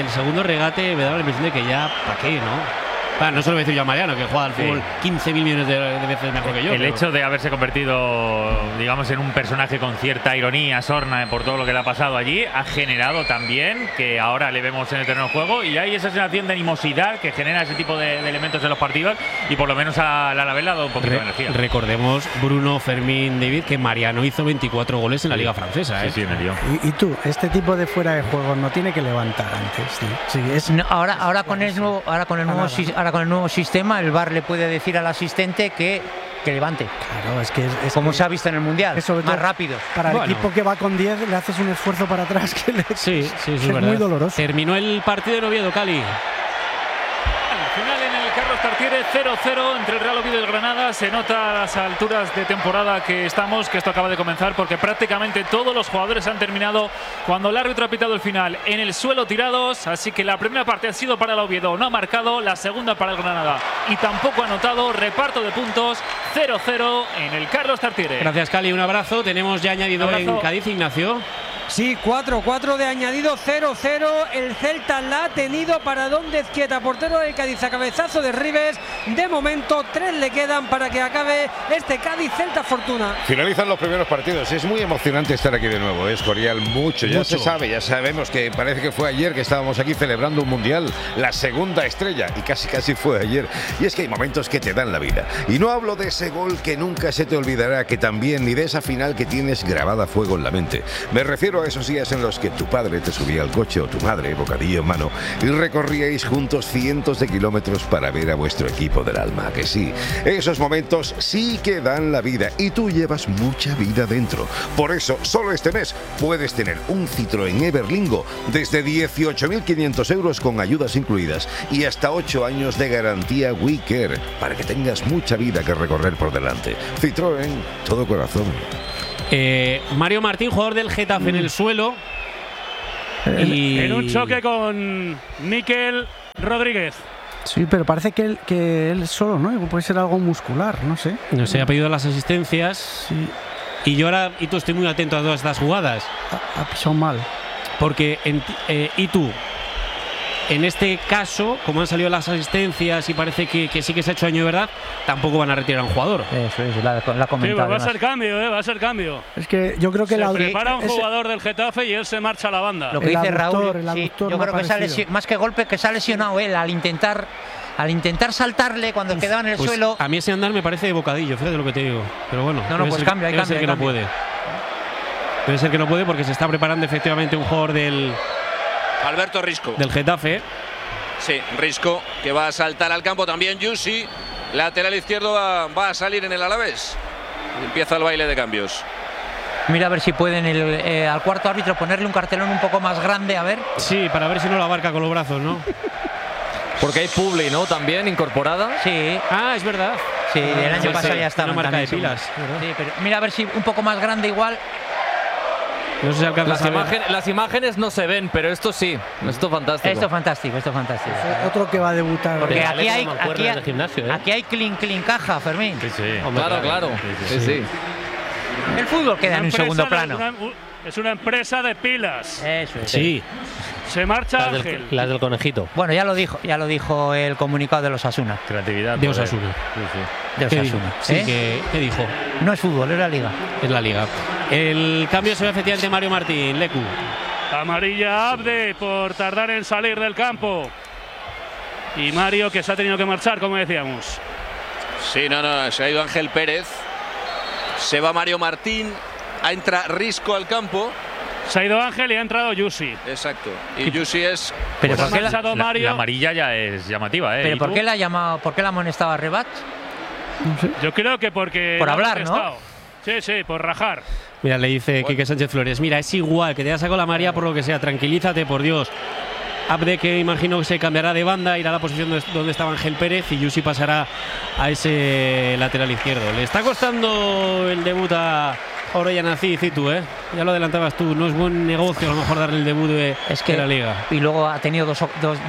regate me daba la impresión de que ya, ¿para qué, no? No se lo voy a decir yo a Mariano, que juega al fútbol 15.000 millones de veces mejor que yo. El hecho de haberse convertido, digamos, en un personaje con cierta ironía, sorna, por todo lo que le ha pasado allí, ha generado también que ahora le vemos en el terreno de juego y hay esa sensación de animosidad que genera ese tipo de elementos en los partidos y por lo menos a la Alavés le ha dado un poquito de energía. Recordemos, Bruno, Fermín, David, que Mariano hizo 24 goles en la Liga Francesa. Sí, me dio. Y tú, este tipo de fuera de juego no tiene que levantar antes. Sí, ahora con el nuevo sistema, el VAR le puede decir al asistente que levante. Claro, es que es como se ha visto en el Mundial, más rápido. Para el equipo que va con 10 le haces un esfuerzo para atrás que es muy doloroso. Terminó el partido en Oviedo, Cali. Final en el Carlos Tartiere, 0-0 entre el Real Oviedo y el Granada. Se nota a las alturas de temporada que estamos, que esto acaba de comenzar, porque prácticamente todos los jugadores han terminado cuando el árbitro ha pitado el final en el suelo tirados. Así que la primera parte ha sido para el Oviedo, no ha marcado, la segunda para el Granada y tampoco ha anotado. Reparto de puntos, 0-0 en el Carlos Tartiere. Gracias, Cali, un abrazo. Tenemos ya añadido en Cádiz, Ignacio. Sí, 4 de añadido, 0-0. El Celta la ha tenido para Don de Ezquieta, portero del Cádiz, a cabezazo de Ribes. De momento 3 le quedan para que acabe este Cádiz-Celta Fortuna. Finalizan los primeros partidos. Es muy emocionante estar aquí de nuevo, Escorial, mucho. Ya se sabe, ya sabemos que parece que fue ayer que estábamos aquí celebrando un mundial, la segunda estrella, y casi fue ayer. Y es que hay momentos que te dan la vida. Y no hablo de ese gol que nunca se te olvidará, que también, ni de esa final que tienes grabada a fuego en la mente. Me refiero a esos días en los que tu padre te subía al coche o tu madre, bocadillo en mano, y recorríais juntos cientos de kilómetros para ver a vuestro equipo del alma, que sí. Esos momentos sí que dan la vida y tú llevas mucha vida dentro. Por eso, solo este mes puedes tener un Citroën Everlingo desde 18.500 euros con ayudas incluidas y hasta 8 años de garantía WeCare para que tengas mucha vida que recorrer por delante. Citroën, todo corazón. Mario Martín, jugador del Getafe, en el suelo. En un choque con Mikel Rodríguez. Sí, pero parece que él solo, ¿no? Puede ser algo muscular, no sé. No sé, ha pedido las asistencias. Sí. Y tú estoy muy atento a todas estas jugadas. Ha pisado mal. Porque en este caso, como han salido las asistencias y parece que sí que se ha hecho daño de verdad, tampoco van a retirar a un jugador. Eso es, la comentado. Sí, va a ser cambio, va a ser cambio. Es que yo creo que se prepara un jugador del Getafe y él se marcha a la banda. Lo que dice Raúl, yo creo que más que golpe, que se ha lesionado él al intentar saltarle cuando quedaba en el suelo. A mí ese andar me parece de bocadillo, fíjate lo que te digo. Pero bueno, pues cambia, hay cambio. No puede. Debe ser que no puede porque se está preparando efectivamente un jugador del Alberto Risco. Del Getafe. Sí, Risco, que va a saltar al campo. También Yusi, lateral izquierdo, va a salir en el Alavés. Empieza el baile de cambios. Mira a ver si pueden al cuarto árbitro ponerle un cartelón un poco más grande, a ver. Sí, para ver si no lo abarca con los brazos, ¿no? Porque hay Publi, ¿no? También incorporada. Sí. Ah, es verdad. Sí, el año pasado ya estaba. Una marca de pilas. Sí, pero mira a ver si un poco más grande igual. No sé si alcanza las imágenes no se ven, pero esto sí. Esto es fantástico. Esto es fantástico. Otro que va a debutar. Porque aquí hay clean caja, Fermín. Sí. Claro. Sí. El fútbol queda en un segundo plano. Es una empresa de pilas. Eso es. Sí. Se marcha Ángel. Las del conejito. Bueno, ya lo dijo el comunicado de los Osasuna. Creatividad. De Osasuna. De Osasuna. Sí, ¿qué dijo? No es fútbol, es la liga. Es la liga. El cambio se ve efectivamente Mario Martín, Lecu. Amarilla Abde por tardar en salir del campo. Y Mario, que se ha tenido que marchar, como decíamos. Sí, no, se ha ido Ángel Pérez. Se va Mario Martín. Entra Risco al campo. Se ha ido Ángel y ha entrado Yusi. Exacto. Y Yusi es. Pero pues ¿por qué Mario? La amarilla ya es llamativa, ¿eh? ¿Pero por qué la ha llamado? ¿Por qué la ha amonestado a Rebat? No sé. Yo creo que porque. Por hablar, ¿no? Sí, por rajar. Mira, le dice Quique Sánchez Flores. Mira, es igual que te haya sacado la María por lo que sea. Tranquilízate, por Dios. Abde, que imagino que se cambiará de banda, irá a la posición donde estaba Ángel Pérez y Yusi pasará a ese lateral izquierdo. Le está costando el debut a Orellana Citu, ¿eh? Ya lo adelantabas tú, no es buen negocio a lo mejor darle el debut de la Liga. Y luego ha tenido dos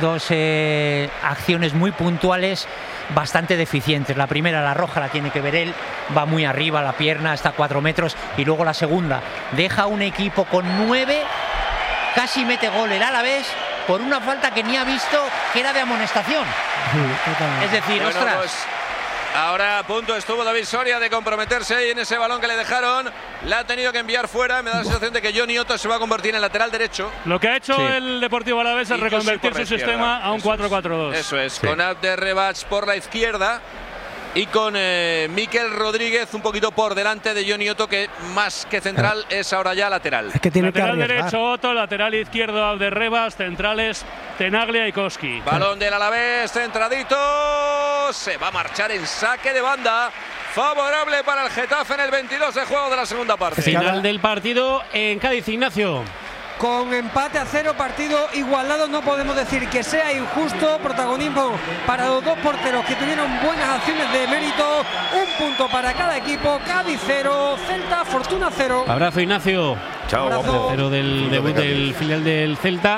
acciones muy puntuales bastante deficientes. La primera, la roja, la tiene que ver él, va muy arriba, la pierna está a 4 metros. Y luego la segunda, deja un equipo con 9, casi mete gol el Alavés por una falta que ni ha visto, que era de amonestación. Es decir, bueno, ostras. Pues ahora a punto estuvo David Soria de comprometerse ahí en ese balón que le dejaron. La ha tenido que enviar fuera. Me da la sensación de que Johnny Otto se va a convertir en lateral derecho. Lo que ha hecho el Deportivo Alavés es reconvertir su sistema a un 4-4-2. Eso es, con Abde Rebach por la izquierda y con Mikel Rodríguez un poquito por delante de Johnny Otto, que más que central es ahora ya lateral. Es que tiene lateral que derecho Otto, lateral izquierdo Abde Rebach, centrales Tenaglia y Koski. Balón del Alavés, centradito. Se va a marchar en saque de banda. Favorable para el Getafe en el 22 de juego de la segunda parte. Final del partido en Cádiz, Ignacio. Con empate a 0, partido igualado, no podemos decir que sea injusto. Protagonismo para los dos porteros que tuvieron buenas acciones de mérito. Un punto para cada equipo. Cádiz 0, Celta Fortuna 0. Abrazo, Ignacio. Chao. Tercero del debut del filial del Celta.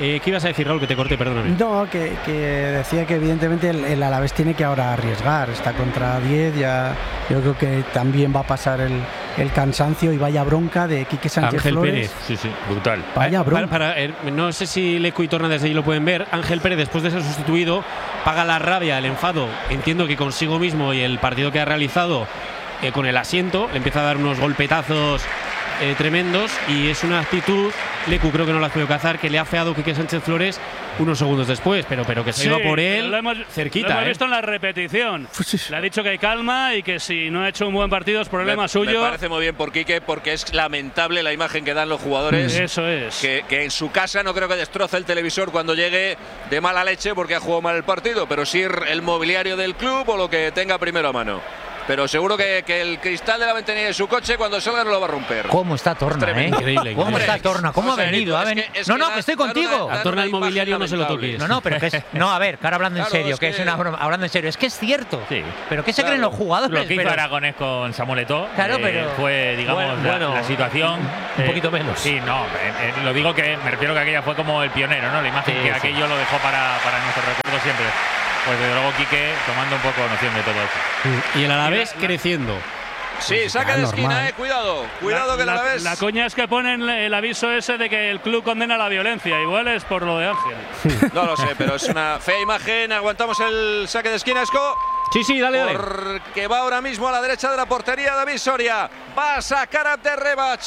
¿Qué ibas a decir, Raúl? Que te corté, perdóname. No, que decía que evidentemente el Alavés tiene que ahora arriesgar. Está contra 10, ya yo creo que también va a pasar el cansancio y vaya bronca de Quique Sánchez Ángel Flores. Pérez. Sí, brutal. Vaya bronca. No sé si Lecu y Torna desde allí lo pueden ver. Ángel Pérez, después de ser sustituido, paga la rabia, el enfado, entiendo que consigo mismo y el partido que ha realizado con el asiento. Le empieza a dar unos golpetazos tremendos y es una actitud, Lecu creo que no la has podido cazar, que le ha feado Quique Sánchez Flores unos segundos después, pero que se iba por él cerquita. Lo hemos visto en la repetición. Le ha dicho que calma y que si no ha hecho un buen partido es problema suyo. Me parece muy bien por Quique, porque es lamentable la imagen que dan los jugadores. Eso es. Que en su casa no creo que destroce el televisor cuando llegue de mala leche porque ha jugado mal el partido, pero sí el mobiliario del club o lo que tenga primero a mano. Pero seguro que el cristal de la ventanilla de su coche cuando salga no lo va a romper. ¿Cómo está Torna, Increíble. ¿Cómo está Torna? ¿Cómo ha venido? No, que estoy contigo. A Torna el mobiliario no se lo toques. No, pero que es… No, a ver, que ahora hablando en serio, que es una broma. Hablando en serio, es que es cierto. Sí. ¿Pero qué se creen los jugadores? Lo que hizo Aragonés con Samuel Eto'o fue, digamos, la situación… Un poquito menos. Sí, no, lo digo que me refiero que aquella fue como el pionero, ¿no? La imagen que aquello lo dejó para nuestro recuerdo siempre. Pues desde luego Quique tomando un poco noción de todo eso. Y el Alavés creciendo. Sí, saca de esquina, cuidado que el Alavés… La coña es que ponen el aviso ese de que el club condena la violencia. Igual es por lo de Ángel. No lo sé, pero es una fea imagen. Aguantamos el saque de esquina, Esco. Sí, dale. Porque va ahora mismo a la derecha de la portería David Soria. Va a sacar a Terrebach.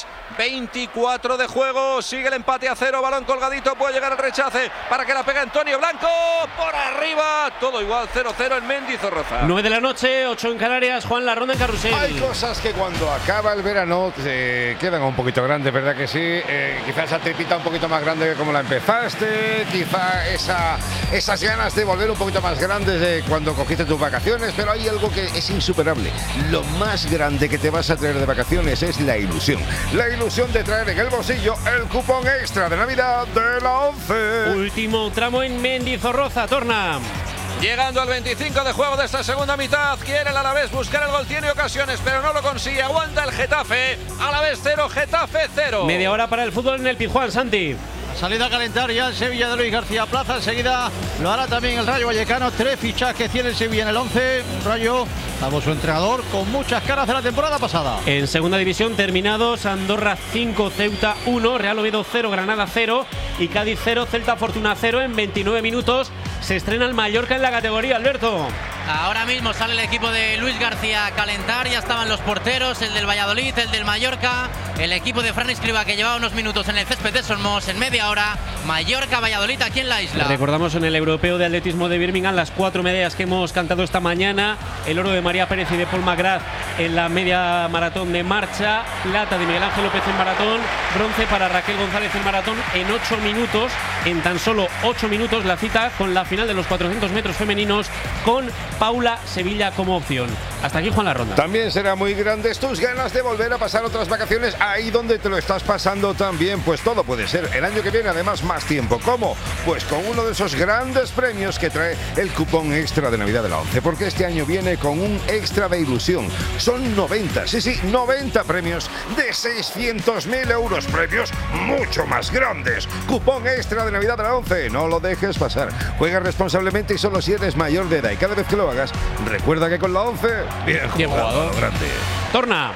24 de juego. Sigue el empate a 0. Balón colgadito. Puede llegar el rechace para que la pegue Antonio Blanco. Por arriba. Todo igual. 0-0 en Mendizorroza. 9 de la noche, 8 en Canarias. Juan, la ronda en carrusel. Hay cosas que cuando acaba el verano quedan un poquito grandes, ¿verdad que sí? Quizás esa tripita un poquito más grande que como la empezaste. Quizá esas ganas de volver un poquito más grandes de cuando cogiste tus vacaciones. Pero hay algo que es insuperable. Lo más grande que te vas a traer de vacaciones es la ilusión. La ilusión de traer en el bolsillo el cupón extra de Navidad de la 11. Último tramo en Mendizorroza, Torna. Llegando al 25 de juego de esta segunda mitad, quiere el Alavés buscar el gol, tiene ocasiones, pero no lo consigue. Aguanta el Getafe. Alavés 0, Getafe 0. Media hora para el fútbol en el Pizjuán, Santi. Salida a calentar ya el Sevilla de Luis García Plaza. Enseguida lo hará también el Rayo Vallecano. 3 fichajes tiene el Sevilla en el 11. Rayo, salvo su entrenador, con muchas caras de la temporada pasada. En segunda división terminados: Andorra 5, Ceuta 1, Real Oviedo 0, Granada 0 y Cádiz 0, Celta Fortuna 0. En 29 minutos se estrena el Mallorca en la categoría, Alberto. Ahora mismo sale el equipo de Luis García a calentar. Ya estaban los porteros, el del Valladolid, el del Mallorca, el equipo de Fran Escribá, que llevaba unos minutos en el césped de Somos. En media hora, Mallorca-Valladolid aquí en la isla. Recordamos en el Europeo de Atletismo de Birmingham las 4 medallas que hemos cantado esta mañana: el oro de María Pérez y de Paul McGrath en la media maratón de marcha, plata de Miguel Ángel López en maratón, bronce para Raquel González en maratón. En 8 minutos, en tan solo 8 minutos, la cita con la final de los 400 metros femeninos con Paula Sevilla como opción. Hasta aquí, Juan, la ronda. También será muy grandes tus ganas de volver a pasar otras vacaciones ahí donde te lo estás pasando también. Pues todo puede ser el año que viene, además más tiempo. ¿Cómo? Pues con uno de esos grandes premios que trae el cupón extra de Navidad de la 11, porque este año viene con un extra de ilusión. Son 90, 90 premios de 600.000 euros, premios mucho más grandes. Cupón extra de Navidad de la 11, no lo dejes pasar. Juega responsablemente y solo si eres mayor de edad, y cada vez que lo hagas, recuerda que con la 11, bien jugado, grande. Torna.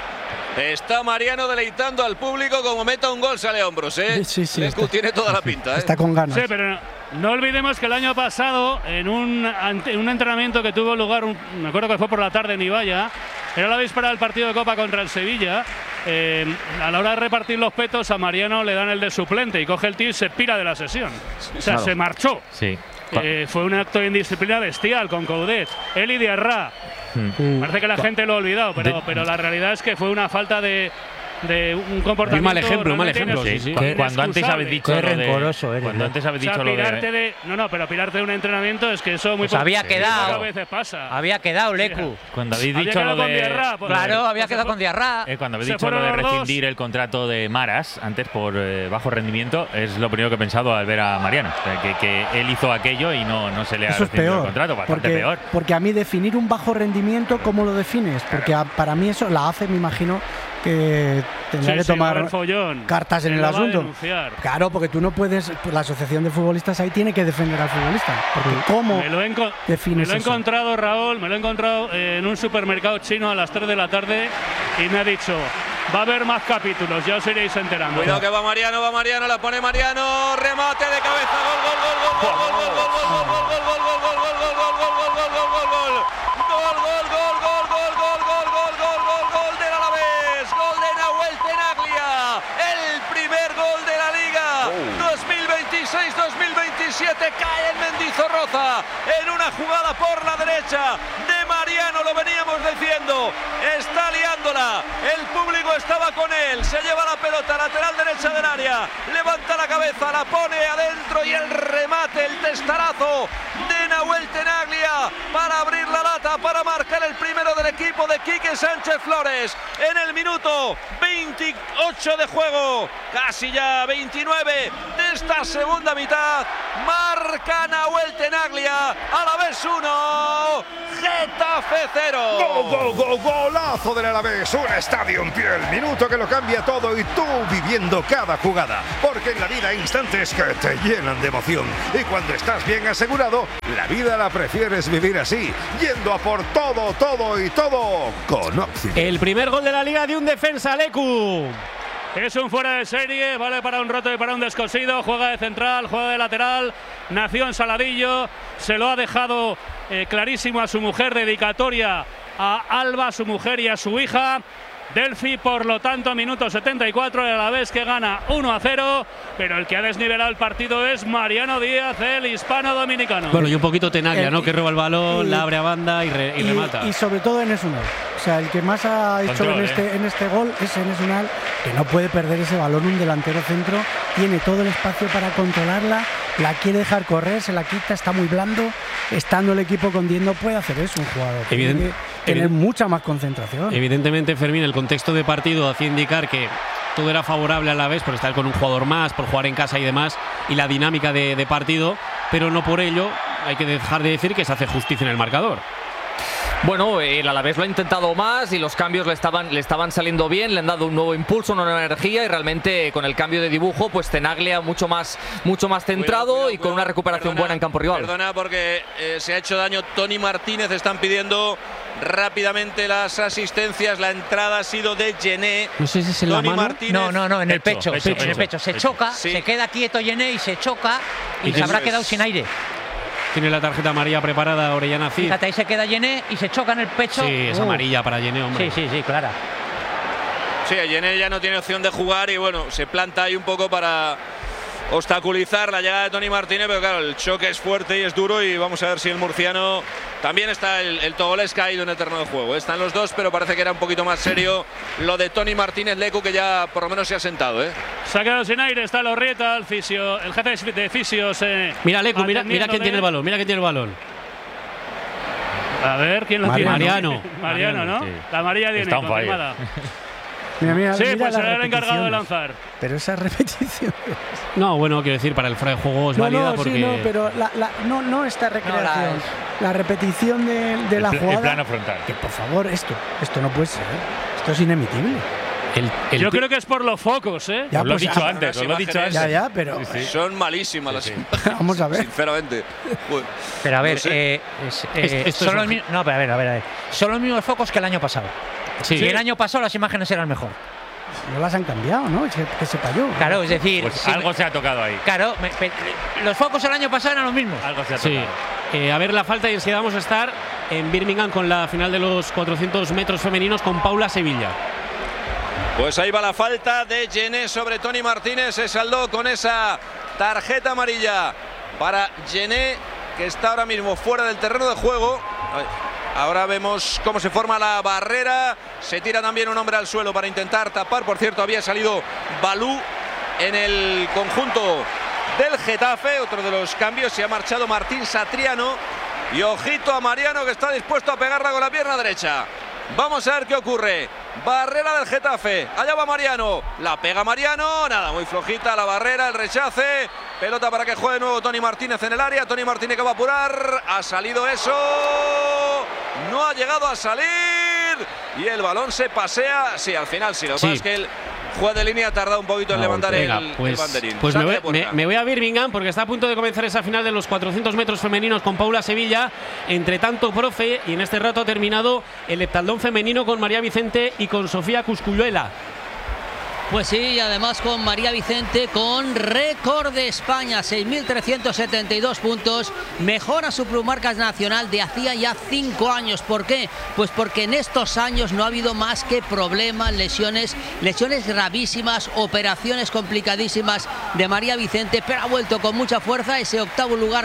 Está Mariano deleitando al público, como meta un gol sale a hombros, ¿eh? Sí. Tiene toda la pinta, ¿eh? Está con ganas. Sí, pero no olvidemos que el año pasado, en un entrenamiento que tuvo lugar, me acuerdo que fue por la tarde en Ibaya, era la víspera del partido de Copa contra el Sevilla. A la hora de repartir los petos, a Mariano le dan el de suplente y coge el tío y se pira de la sesión. O sea, se marchó. Sí. Fue un acto de indisciplina bestial con Coudet. Él y Diarra. Parece que la gente lo ha olvidado, pero la realidad es que fue una falta de un comportamiento. Mal ejemplo. Sí. Cuando antes habéis dicho qué rencoroso eres. Cuando antes habéis dicho lo de… pero pirarte de un entrenamiento es que eso muy pues había quedado. A veces pasa. Había quedado, Lecu. Cuando habéis dicho lo de… Claro, había quedado con Diarra. Cuando habéis dicho lo de rescindir el contrato de Maras antes por bajo rendimiento, es lo primero que he pensado al ver a Mariano. O sea, que él hizo aquello y no se le ha rescindido el contrato. Bastante peor. Porque a mí definir un bajo rendimiento, ¿cómo lo defines? Porque para mí eso, la AFE, me imagino que tendrá que tomar cartas en el asunto. Claro, porque tú no puedes, la asociación de futbolistas ahí tiene que defender al futbolista. Porque ¿cómo defines Me lo he eso? encontrado, Raúl, me lo he encontrado en un supermercado chino a las 3 de la tarde y me ha dicho, va a haber más capítulos, ya os iréis enterando. Cuidado que va Mariano, la pone Mariano, remate de cabeza, gol del Alavés, gol de Nahuel Tenaglia, el primer gol de la Liga 2026-2027, cae en Mendizorroza en una jugada por la derecha de Mariano, lo veníamos diciendo, está liándola, el público estaba con él, se lleva la pelota lateral derecha del área, levanta la cabeza, la pone adentro y el remate, el testarazo de Nahuel Tenaglia para abrir la lata, para marcar el primero del equipo de Quique Sánchez Flores en el minuto 28 de juego, casi ya 29 de esta segunda mitad, marca Nahuel Tenaglia, Alavés 1, Getafe 0. Golazo del Alavés, un estadio en pie, el minuto que lo cambia todo y tú viviendo cada jugada, porque en la vida hay instantes que te llenan de emoción y cuando estás bien asegurado, la vida la prefieres vivir así, yendo a por todo con Oxygen. El primer gol de la Liga de un defensa, Lecu. Es un fuera de serie, vale para un roto y para un descosido, juega de central, juega de lateral, nació en Saladillo, se lo ha dejado clarísimo a su mujer, dedicatoria a Alba, su mujer, y a su hija. Delphi, por lo tanto, minuto 74, a la vez que gana 1-0, pero el que ha desnivelado el partido es Mariano Díaz, el hispano-dominicano. Bueno, y un poquito Tenaglia, ¿no? Que roba el balón, la abre a banda y remata. Y sobre todo en Esunal. O sea, el que más ha hecho en este gol es en Esunal, que no puede perder ese balón, un delantero centro, tiene todo el espacio para controlarla, la quiere dejar correr, se la quita, está muy blando, estando el equipo con 10 no puede hacer eso un jugador. Tiene que tener mucha más concentración. Evidentemente, Fermín, el contexto de partido hacía indicar que todo era favorable a la vez por estar con un jugador más, por jugar en casa y demás, y la dinámica de partido, pero no por ello hay que dejar de decir que se hace justicia en el marcador. Bueno, el Alavés lo ha intentado más y los cambios le estaban saliendo bien, le han dado un nuevo impulso, una nueva energía y realmente con el cambio de dibujo, pues Tenaglia mucho más centrado y con una recuperación buena en campo rival. Perdona porque se ha hecho daño Tony Martínez, están pidiendo rápidamente las asistencias, la entrada ha sido de Gené. No sé si es en la mano. Martínez. No, en el pecho, en el pecho. Se choca, se queda quieto Gené y se choca y se habrá quedado sin aire. Tiene la tarjeta amarilla preparada Orellana Cid. Fíjate, ahí se queda Gené y se choca en el pecho. Sí, es amarilla para Gené, hombre. Sí, clara. Sí, Gené ya no tiene opción de jugar y bueno, se planta ahí un poco para obstaculizar la llegada de Tony Martínez, pero claro, el choque es fuerte y es duro y vamos a ver si el murciano… También está el togolés caído en el terreno de juego. Están los dos, pero parece que era un poquito más serio lo de Tony Martínez, Lecu, que ya por lo menos se ha sentado. Se ha quedado sin aire, está Lorrieta, el jefe de fisios. Mira, Lecu, mira quién tiene el balón, mira quién tiene el balón. A ver, ¿quién lo tiene? Mariano, ¿no? Sí. La amarilla de confirmada. Mira, sí, mira pues las era el encargado de lanzar. Pero esa repetición. No, bueno, quiero decir, para el fuera de juego es válida porque… Sí, pero no esta recreación. La repetición de la jugada. El plano frontal. Que por favor, esto no puede ser. Esto es inemitible. Yo creo que es por los focos, ¿eh? Ya, os lo he dicho antes, Ya, pero… Sí. Son malísimas las imágenes. Vamos a ver. Sinceramente. Pero a ver, no sé. son los mismos… No, pero a ver. Son los mismos focos que el año pasado. Sí. Y el año pasado las imágenes eran mejor. No las han cambiado, ¿no? Es que se cayó. Claro, es decir… Pues algo se ha tocado ahí. Claro, los focos el año pasado eran los mismos. Algo se ha tocado. A ver la falta, y si vamos a estar en Birmingham con la final de los 400 metros femeninos con Paula Sevilla. Pues ahí va la falta de Gené sobre Tony Martínez. Se saldó con esa tarjeta amarilla para Gené, que está ahora mismo fuera del terreno de juego. Ahora vemos cómo se forma la barrera. Se tira también un hombre al suelo para intentar tapar. Por cierto, había salido Balú en el conjunto del Getafe. Otro de los cambios, se ha marchado Martín Satriano. Y ojito a Mariano, que está dispuesto a pegarla con la pierna derecha. Vamos a ver qué ocurre. Barrera del Getafe. Allá va Mariano. La pega Mariano. Nada, muy flojita la barrera, el rechace. Pelota para que juegue de nuevo Tony Martínez en el área. Tony Martínez que va a apurar. Ha salido eso. No ha llegado a salir. y el balón se pasea. Sí, al final sí, lo que pasa es que el juez de línea ha tardado un poquito en levantar el banderín. Pues me voy a Birmingham porque está a punto de comenzar esa final de los 400 metros femeninos con Paula Sevilla. Entre tanto, profe, y en este rato ha terminado el heptatlón femenino con María Vicente y con Sofía Cuscuyuela. Pues sí, y además con María Vicente con récord de España, 6.372 puntos, mejora su marca nacional de hacía ya 5 años. ¿Por qué? Pues porque en estos años no ha habido más que problemas, lesiones gravísimas, operaciones complicadísimas de María Vicente, pero ha vuelto con mucha fuerza. Ese octavo lugar,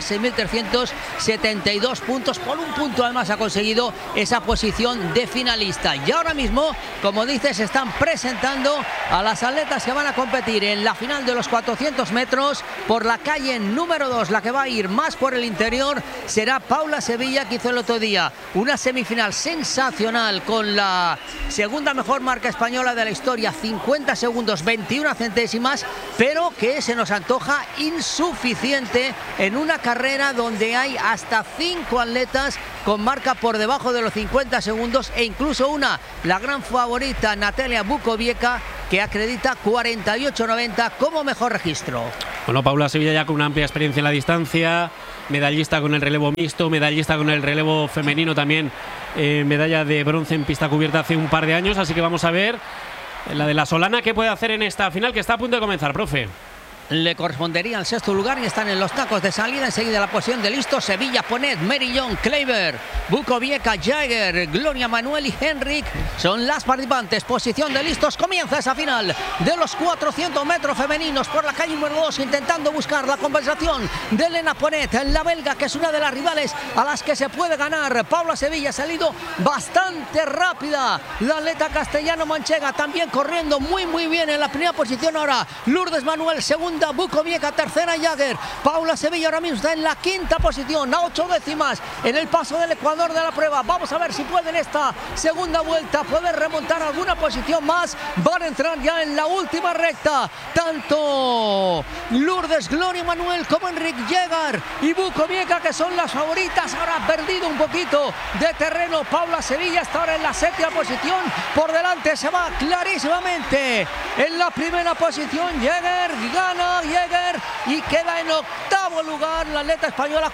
6.372 puntos, por un punto además ha conseguido esa posición de finalista. Y ahora mismo, como dices, se están presentando a las atletas que van a competir en la final de los 400 metros por la calle número 2. La que va a ir más por el interior será Paula Sevilla, que hizo el otro día una semifinal sensacional con la segunda mejor marca española de la historia, 50 segundos 21 centésimas, pero que se nos antoja insuficiente en una carrera donde hay hasta 5 atletas con marca por debajo de los 50 segundos e incluso una, la gran favorita Natalia Bukoviec, que acredita 48.90 como mejor registro. Bueno, Paula Sevilla ya con una amplia experiencia en la distancia, medallista con el relevo mixto, medallista con el relevo femenino también, medalla de bronce en pista cubierta hace un par de años, así que vamos a ver la de la Solana qué puede hacer en esta final que está a punto de comenzar, profe. Le correspondería al sexto lugar y están en los tacos de salida. Enseguida la posición de listos: Sevilla, Ponet, Merillón, Kleiber, Bukoviec, Jaeger, Gloria Manuel y Henrik son las participantes. Posición de listos, comienza esa final de los 400 metros femeninos por la calle número 2, intentando buscar la compensación de Elena Ponet, la belga, que es una de las rivales a las que se puede ganar. Paula Sevilla ha salido bastante rápida, la atleta castellano-manchega también corriendo muy bien en la primera posición. Ahora Lourdes Manuel, segunda, Bukoviec, tercera, Jaeger. Paula Sevilla ahora mismo está en la quinta posición, a 8 décimas en el paso del Ecuador de la prueba. Vamos a ver si puede en esta segunda vuelta poder remontar alguna posición más. Van a entrar ya en la última recta tanto Lourdes, Gloria Manuel, como Enrique Jaeger y Bukoviec, que son las favoritas. Ahora ha perdido un poquito de terreno Paula Sevilla, está ahora en la séptima posición. Por delante se va clarísimamente en la primera posición Jaeger, gana Jaeger y queda en octavo lugar la atleta española,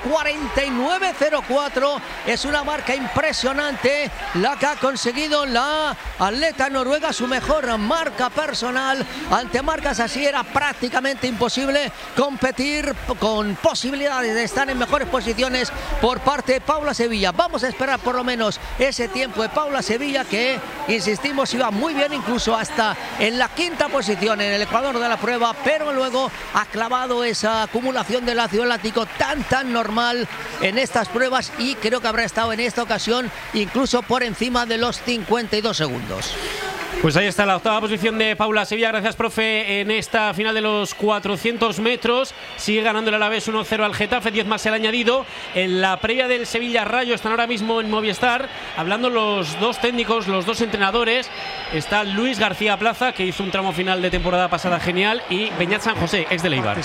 49.04. Es una marca impresionante la que ha conseguido la atleta noruega, su mejor marca personal. Ante marcas así era prácticamente imposible competir, con posibilidades de estar en mejores posiciones por parte de Paula Sevilla. Vamos a esperar por lo menos ese tiempo de Paula Sevilla, que insistimos iba muy bien, incluso hasta en la quinta posición en el Ecuador de la prueba, pero luego ha clavado esa acumulación del ácido láctico tan normal en estas pruebas y creo que habrá estado en esta ocasión incluso por encima de los 52 segundos. Pues ahí está la octava posición de Paula Sevilla. Gracias, profe, en esta final de los 400 metros. Sigue ganando el Alavés 1-0 al Getafe, 10 más el añadido. En la previa del Sevilla Rayo están ahora mismo en Movistar hablando los dos técnicos, los dos entrenadores. Está Luis García Plaza, que hizo un tramo final de temporada pasada genial, y Beñat San José, ex de Leibar.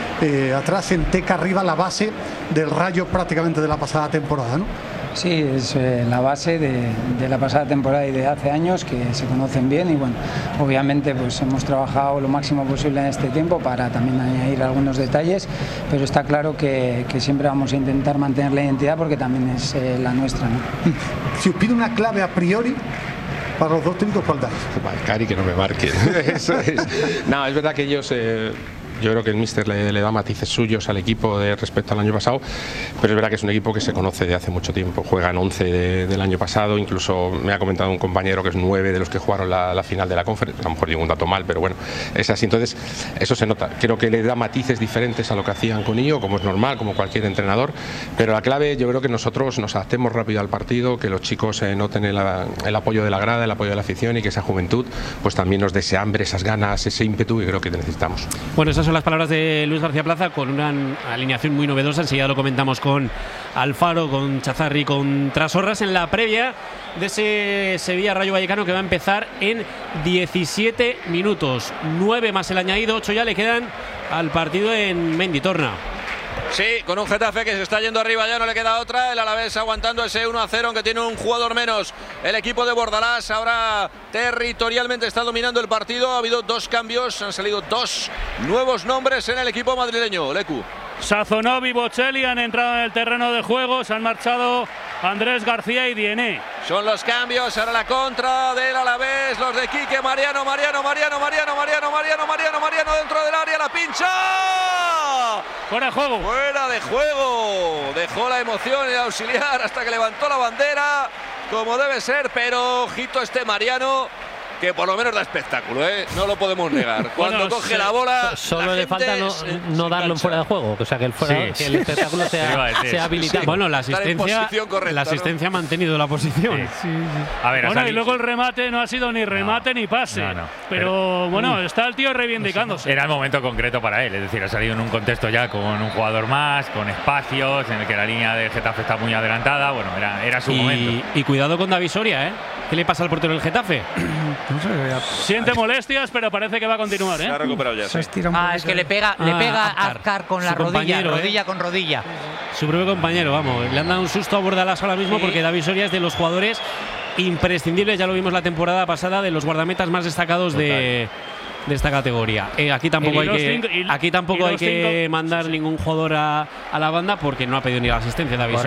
Atrás en Teca, arriba la base del Rayo prácticamente de la pasada temporada, ¿no? Sí, es la base de la pasada temporada y de hace años, que se conocen bien, y bueno, obviamente pues hemos trabajado lo máximo posible en este tiempo para también añadir algunos detalles, pero está claro que siempre vamos a intentar mantener la identidad porque también es la nuestra, ¿no? Si os pido una clave a priori para los dos técnicos, ¿cuál dais? Marcar y que no me marquen. Eso es. No, es verdad que ellos... Yo creo que el míster le da matices suyos al equipo respecto al año pasado, pero es verdad que es un equipo que se conoce de hace mucho tiempo. Juegan 11 del año pasado, incluso me ha comentado un compañero que es 9 de los que jugaron la final de la conferencia. A lo mejor digo un dato mal, pero bueno, es así. Entonces, eso se nota. Creo que le da matices diferentes a lo que hacían con Íñigo, como es normal, como cualquier entrenador, pero la clave, yo creo que nosotros nos adaptemos rápido al partido, que los chicos noten el apoyo de la grada, el apoyo de la afición, y que esa juventud pues también nos dé ese hambre, esas ganas, ese ímpetu, y creo que necesitamos. Bueno, esas son las palabras de Luis García Plaza, con una alineación muy novedosa. Enseguida lo comentamos con Alfaro, con Chazarri, con Trasorras, en la previa de ese Sevilla Rayo Vallecano, que va a empezar en 17 minutos. 9 más el añadido, 8 ya le quedan al partido en Menditorna. Sí, con un Getafe que se está yendo arriba, ya no le queda otra. El Alavés aguantando ese 1-0, aunque tiene un jugador menos. El equipo de Bordalás ahora territorialmente está dominando el partido. Ha habido 2 cambios, han salido 2 nuevos nombres en el equipo madrileño. Lecu. Sazonov y Bocelli han entrado en el terreno de juego, se han marchado Andrés García y Diené. Son los cambios, ahora la contra del Alavés, los de Quique, Mariano dentro del área, la pincha. Fuera de juego. Fuera de juego. Dejó la emoción el auxiliar hasta que levantó la bandera, como debe ser, pero ojito Mariano, que por lo menos da espectáculo, ¿eh? No lo podemos negar. Cuando coge la bola, solo le falta no darlo en fuera de juego, o sea que el espectáculo sea habilitado. Bueno, la asistencia ha mantenido la posición. A ver, y luego el remate no ha sido ni remate ni pase. Pero bueno, está el tío reivindicándose. Era el momento concreto para él, es decir, ha salido en un contexto ya con un jugador más, con espacios, en el que la línea del Getafe está muy adelantada. Bueno, era su momento. Y cuidado con David Soria, ¿eh? ¿Qué le pasa al portero del Getafe? No sé, siente molestias, pero parece que va a continuar, ¿eh? Se ha recuperado ya. Se estira es que le pega a Azcar con la rodilla con rodilla. Su propio compañero, vamos. Le han dado un susto a Bordalás ahora mismo porque David Soria es de los jugadores imprescindibles, ya lo vimos la temporada pasada, de los guardametas más destacados de esta categoría. Aquí tampoco hay que mandar ningún jugador a la banda porque no ha pedido ni la asistencia David Soria.